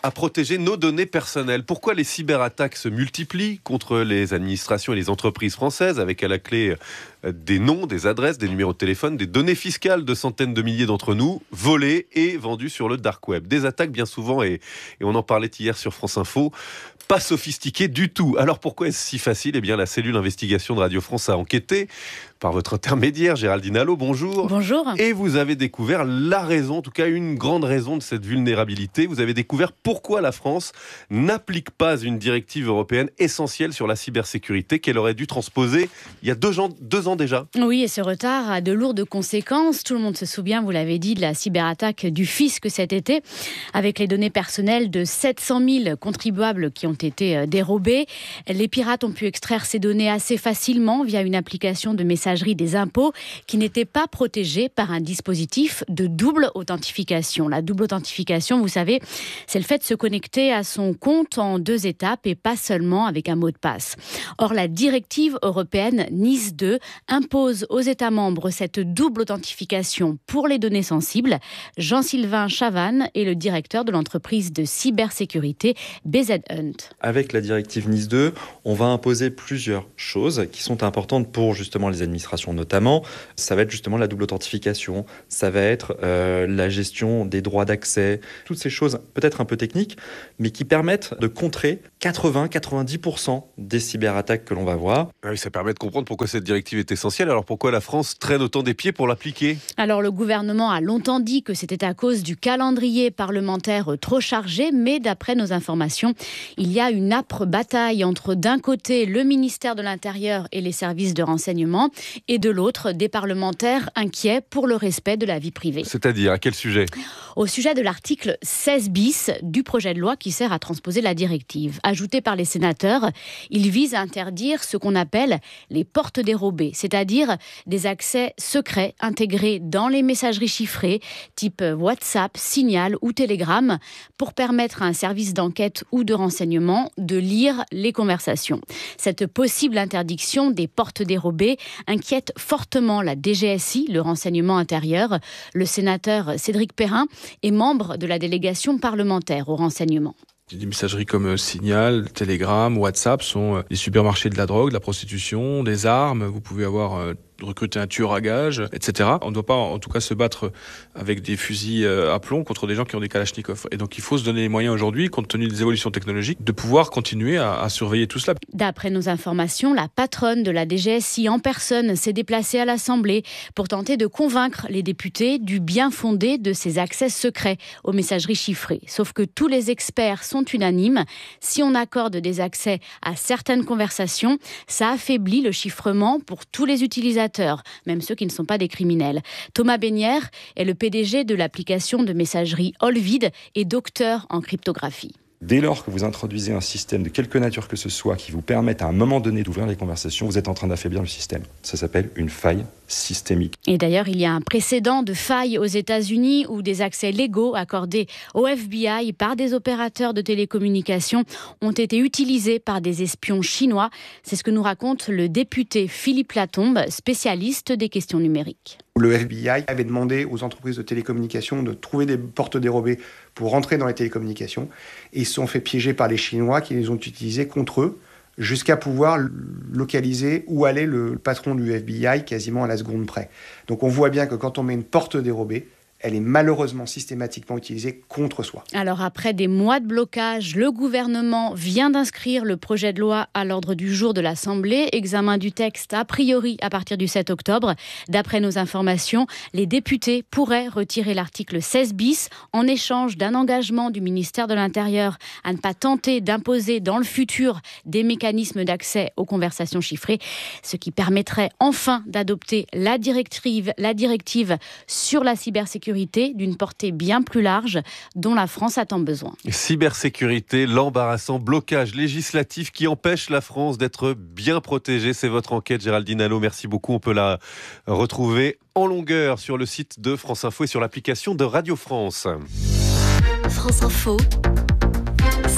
à protéger nos données personnelles. Pourquoi les cyberattaques se multiplient contre les administrations et les entreprises françaises, avec à la clé des noms, des adresses, des numéros de téléphone, des données fiscales de centaines de milliers d'entre nous, volées et vendues sur le dark web. Des attaques bien souvent, et, et on en parlait hier sur France Info, pas sophistiquées du tout. Alors pourquoi est-ce si facile ? Eh bien, la cellule investigation de Radio France a enquêté par votre intermédiaire, Géraldine Allo, bonjour. Bonjour. Et vous avez découvert la raison, en tout cas une grande raison de cette vulnérabilité. Vous avez découvert pourquoi la France n'applique pas une directive européenne essentielle sur la cybersécurité qu'elle aurait dû transposer il y a deux ans, deux ans déjà. Oui, et ce retard a de lourdes conséquences. Tout le monde se souvient, vous l'avez dit, de la cyberattaque du fisc cet été, avec les données personnelles de sept cent mille contribuables qui ont été dérobées. Les pirates ont pu extraire ces données assez facilement via une application de messagerie des impôts qui n'était pas protégée par un dispositif de double authentification. La double authentification, vous savez, c'est le fait de se connecter à son compte en deux étapes et pas seulement avec un mot de passe. Or, la directive européenne NIS deux impose aux États membres cette double authentification pour les données sensibles. Jean-Sylvain Chavannes est le directeur de l'entreprise de cybersécurité B Z Hunt. Avec la directive NIS deux, on va imposer plusieurs choses qui sont importantes pour justement les administrations notamment. Ça va être justement la double authentification, ça va être euh, la gestion des droits d'accès, toutes ces choses peut-être un peu techniques, mais qui permettent de contrer quatre-vingts à quatre-vingt-dix pour cent des cyberattaques que l'on va voir. Oui, ça permet de comprendre pourquoi cette directive est essentielle. Alors pourquoi la France traîne autant des pieds pour l'appliquer ? Alors le gouvernement a longtemps dit que c'était à cause du calendrier parlementaire trop chargé, mais d'après nos informations, il y a une âpre bataille entre d'un côté le ministère de l'Intérieur et les services de renseignement, et de l'autre, des parlementaires inquiets pour le respect de la vie privée. C'est-à-dire, à quel sujet ? Au sujet de l'article seize bis du projet de loi qui sert à transposer la directive. Ajouté par les sénateurs, il vise à interdire ce qu'on appelle les portes dérobées, c'est-à-dire des accès secrets intégrés dans les messageries chiffrées, type WhatsApp, Signal ou Telegram, pour permettre à un service d'enquête ou de renseignement de lire les conversations. Cette possible interdiction des portes dérobées inquiète fortement la D G S I, le renseignement intérieur. Le sénateur Cédric Perrin est membre de la délégation parlementaire au renseignement. Des messageries comme Signal, Telegram, WhatsApp sont des supermarchés de la drogue, de la prostitution, des armes. Vous pouvez avoir recruter un tueur à gages, et cetera. On ne doit pas, en tout cas, se battre avec des fusils à plomb contre des gens qui ont des kalachnikovs. Et donc, il faut se donner les moyens aujourd'hui, compte tenu des évolutions technologiques, de pouvoir continuer à, à surveiller tout cela. D'après nos informations, la patronne de la D G S I en personne s'est déplacée à l'Assemblée pour tenter de convaincre les députés du bien fondé de ces accès secrets aux messageries chiffrées. Sauf que tous les experts sont unanimes. Si on accorde des accès à certaines conversations, ça affaiblit le chiffrement pour tous les utilisateurs, même ceux qui ne sont pas des criminels. Thomas Bénière est le P D G de l'application de messagerie Olvid et docteur en cryptographie. Dès lors que vous introduisez un système de quelque nature que ce soit qui vous permette à un moment donné d'ouvrir les conversations, vous êtes en train d'affaiblir le système. Ça s'appelle une faille systémique. Et d'ailleurs, il y a un précédent de faille aux États-Unis où des accès légaux accordés au F B I par des opérateurs de télécommunications ont été utilisés par des espions chinois. C'est ce que nous raconte le député Philippe Latombe, spécialiste des questions numériques. Le F B I avait demandé aux entreprises de télécommunications de trouver des portes dérobées pour rentrer dans les télécommunications et ils se sont fait piéger par les Chinois qui les ont utilisées contre eux jusqu'à pouvoir localiser où allait le patron du F B I quasiment à la seconde près. Donc on voit bien que quand on met une porte dérobée, elle est malheureusement systématiquement utilisée contre soi. Alors après des mois de blocage, le gouvernement vient d'inscrire le projet de loi à l'ordre du jour de l'Assemblée. Examen du texte a priori à partir du sept octobre. D'après nos informations, les députés pourraient retirer l'article seize bis en échange d'un engagement du ministère de l'Intérieur à ne pas tenter d'imposer dans le futur des mécanismes d'accès aux conversations chiffrées, ce qui permettrait enfin d'adopter la directive, la directive sur la cybersécurité d'une portée bien plus large dont la France a tant besoin. Cybersécurité, l'embarrassant blocage législatif qui empêche la France d'être bien protégée. C'est votre enquête, Géraldine Allo. Merci beaucoup. On peut la retrouver en longueur sur le site de France Info et sur l'application de Radio France. France Info.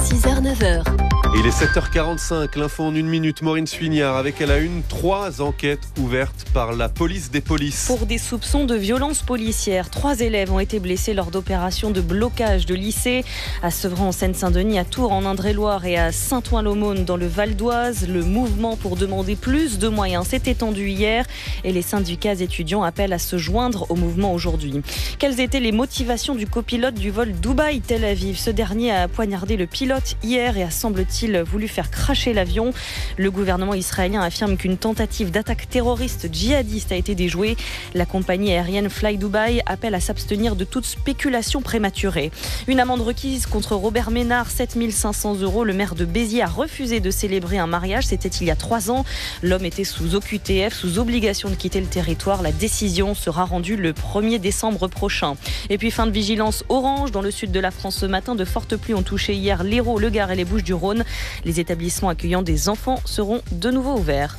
six heures neuf heures. Il est sept heures quarante-cinq, l'info en une minute. Maureen Suignard avec à la une trois enquêtes ouvertes par la police des polices. Pour des soupçons de violence policière, trois élèves ont été blessés lors d'opérations de blocage de lycées à Sevran en Seine-Saint-Denis, à Tours en Indre-et-Loire et à Saint-Ouen-l'Aumône dans le Val d'Oise. Le mouvement pour demander plus de moyens s'est étendu hier et les syndicats étudiants appellent à se joindre au mouvement aujourd'hui. Quelles étaient les motivations du copilote du vol Dubaï-Tel Aviv ? Ce dernier a poignardé le pilote hier et a semble-t-il voulu faire cracher l'avion. Le gouvernement israélien affirme qu'une tentative d'attaque terroriste djihadiste a été déjouée. La compagnie aérienne Fly Dubai appelle à s'abstenir de toute spéculation prématurée. Une amende requise contre Robert Ménard, sept mille cinq cents euros. Le maire de Béziers a refusé de célébrer un mariage. C'était il y a trois ans. L'homme était sous O Q T F, sous obligation de quitter le territoire. La décision sera rendue le premier décembre prochain. Et puis fin de vigilance orange dans le sud de la France ce matin. De fortes pluies ont touché hier l'Hérault, le Gard et les Bouches-du-Rhône. Les établissements accueillant des enfants seront de nouveau ouverts.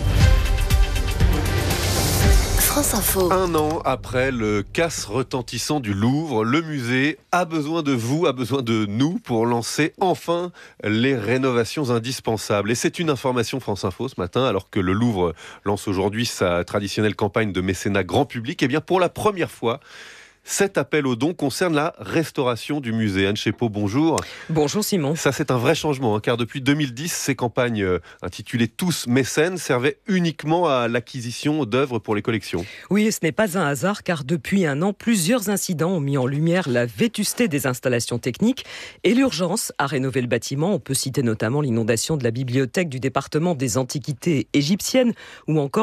France Info. Un an après le casse retentissant du Louvre, le musée a besoin de vous, a besoin de nous pour lancer enfin les rénovations indispensables. Et c'est une information France Info ce matin, alors que le Louvre lance aujourd'hui sa traditionnelle campagne de mécénat grand public. Et bien pour la première fois, cet appel aux dons concerne la restauration du musée. Anne Chepot, bonjour. Bonjour Simon. Ça, c'est un vrai changement, hein, car depuis deux mille dix, ces campagnes euh, intitulées « Tous mécènes » servaient uniquement à l'acquisition d'œuvres pour les collections. Oui, et ce n'est pas un hasard, car depuis un an, plusieurs incidents ont mis en lumière la vétusté des installations techniques et l'urgence à rénover le bâtiment. On peut citer notamment l'inondation de la bibliothèque du département des antiquités égyptiennes ou encore